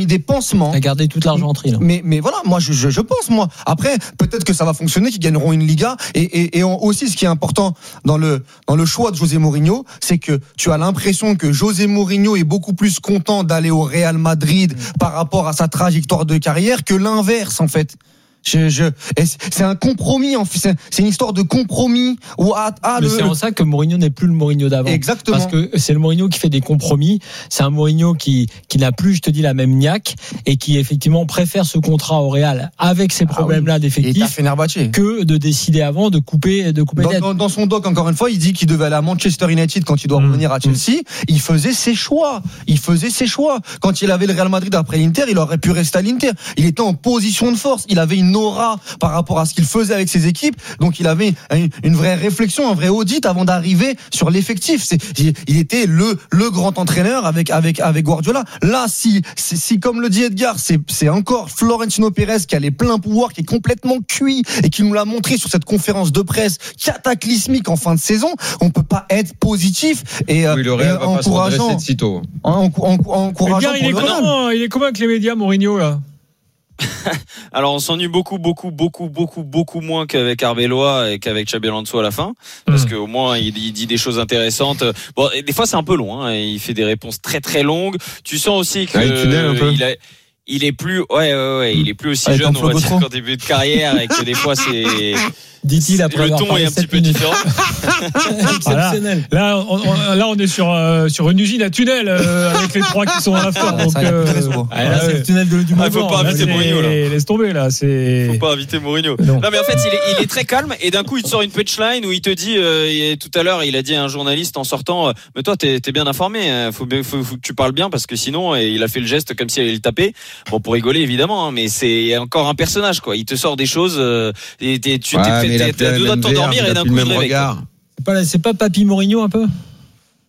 T'as gardé toute l'Argenterie. Mais voilà, moi je pense moi. Après, peut-être que ça va fonctionner, qu'ils gagneront une Liga. Et aussi, ce qui est important dans le choix de José Mourinho, c'est que tu as l'impression que José Mourinho est beaucoup plus content d'aller au Real Madrid par rapport à sa trajectoire de carrière que l'inverse en fait. C'est un compromis, c'est une histoire de compromis. Mais c'est en ça que Mourinho n'est plus le Mourinho d'avant. Exactement. Parce que c'est le Mourinho qui fait des compromis. C'est un Mourinho qui n'a plus, je te dis, la même niaque et qui effectivement préfère ce contrat au Real avec ces problèmes-là d'effectifs que de décider avant de couper dans son doc, encore une fois, il dit qu'il devait aller à Manchester United quand il doit revenir à Chelsea. Il faisait ses choix. Quand il avait le Real Madrid après l'Inter, il aurait pu rester à l'Inter. Il était en position de force. Il avait une aura par rapport à ce qu'il faisait avec ses équipes, donc il avait une vraie réflexion, un vrai audit avant d'arriver sur l'effectif. Il était le grand entraîneur avec Guardiola. Là, si comme le dit Edgar, c'est encore Florentino Pérez qui a les pleins pouvoirs, qui est complètement cuit et qui nous l'a montré sur cette conférence de presse cataclysmique en fin de saison, on peut pas être positif et encourageant. Encourageant. Il est comment avec les médias, Mourinho là? Alors on s'ennuie beaucoup moins qu'avec Arbeloa et qu'avec Xabi Alonso à la fin, parce qu'au moins il dit des choses intéressantes. Bon, des fois c'est un peu long, il fait des réponses très très longues. Tu sens aussi que il est plus il est plus aussi jeune, on va dire, qu'en début de carrière, et que des fois c'est dit-il après le ton est un petit peu différent. Exceptionnel. Là on est sur une usine à tunnel avec les trois qui sont à la fois. Donc là c'est le tunnel du Mont Blanc. Faut pas inviter Mourinho là. Laisse tomber là, faut pas inviter Mourinho. Non mais en fait il est très calme et d'un coup il te sort une punchline où il te dit tout à l'heure il a dit à un journaliste en sortant mais toi t'es bien informé, faut que tu parles bien parce que sinon, et il a fait le geste comme si il allait le taper. Bon, pour rigoler évidemment, mais c'est encore un personnage quoi. Il te sort des choses et tu t'es deux doigts de t'endormir et d'un coup il réveille. C'est pas Papy Mourinho un peu?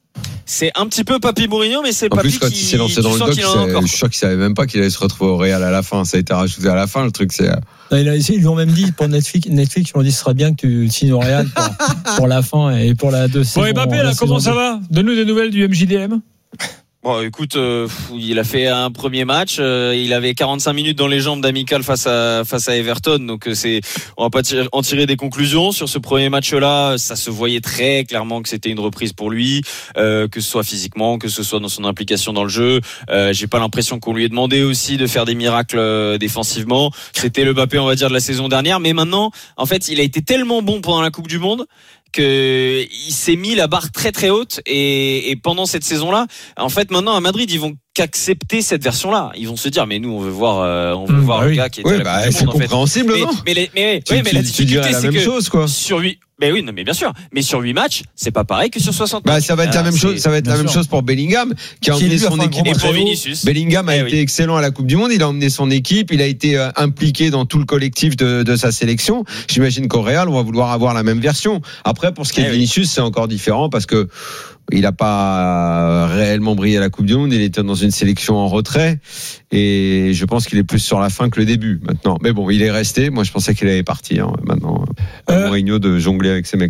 C'est un petit peu Papy Mourinho, mais c'est Papy qui. En plus, quand il s'est lancé dans le doc, je suis sûr qu'il savait même pas qu'il allait se retrouver au Real à la fin. Ça a été rajouté à la fin, le truc, c'est. Ils lui ont même dit pour Netflix, ils lui ont dit ce serait bien que tu signes au Real pour la fin et pour la 2 saison. Bon, et Mbappé, là, comment ça va? Donne-nous des nouvelles du MJDM. Bon, écoute, il a fait un premier match. Il avait 45 minutes dans les jambes d'amical face à Everton. Donc on va pas en tirer des conclusions sur ce premier match-là. Ça se voyait très clairement que c'était une reprise pour lui, que ce soit physiquement, que ce soit dans son implication dans le jeu. J'ai pas l'impression qu'on lui ait demandé aussi de faire des miracles défensivement. C'était le Mbappé, on va dire, de la saison dernière. Mais maintenant, en fait, il a été tellement bon pendant la Coupe du Monde qu'il s'est mis la barre très très haute et pendant cette saison-là, en fait, maintenant à Madrid, ils vont qu'accepter cette version-là. Ils vont se dire, mais nous, on veut voir le gars qui était à la Coupe du c'est Monde, compréhensible, en fait. Mais la difficulté, c'est que chose, quoi. Sur 8, mais oui, non, mais bien sûr. Mais sur 8 matchs, c'est pas pareil que sur 60 matchs. Ça va être la même chose. Ça va être la même chose pour Bellingham, qui a emmené son équipe. Et pour Vinicius. Bellingham a été excellent à la Coupe du Monde. Il a emmené son équipe. Il a été impliqué dans tout le collectif de sa sélection. J'imagine qu'au Real, on va vouloir avoir la même version. Après, pour ce qui est de Vinicius, c'est encore différent parce que il n'a pas réellement brillé à la Coupe du Monde. Il était dans une sélection en retrait. Et je pense qu'il est plus sur la fin que le début maintenant. Mais bon, il est resté. Moi, je pensais qu'il allait partir. Maintenant, Mourinho de jongler avec ses mecs.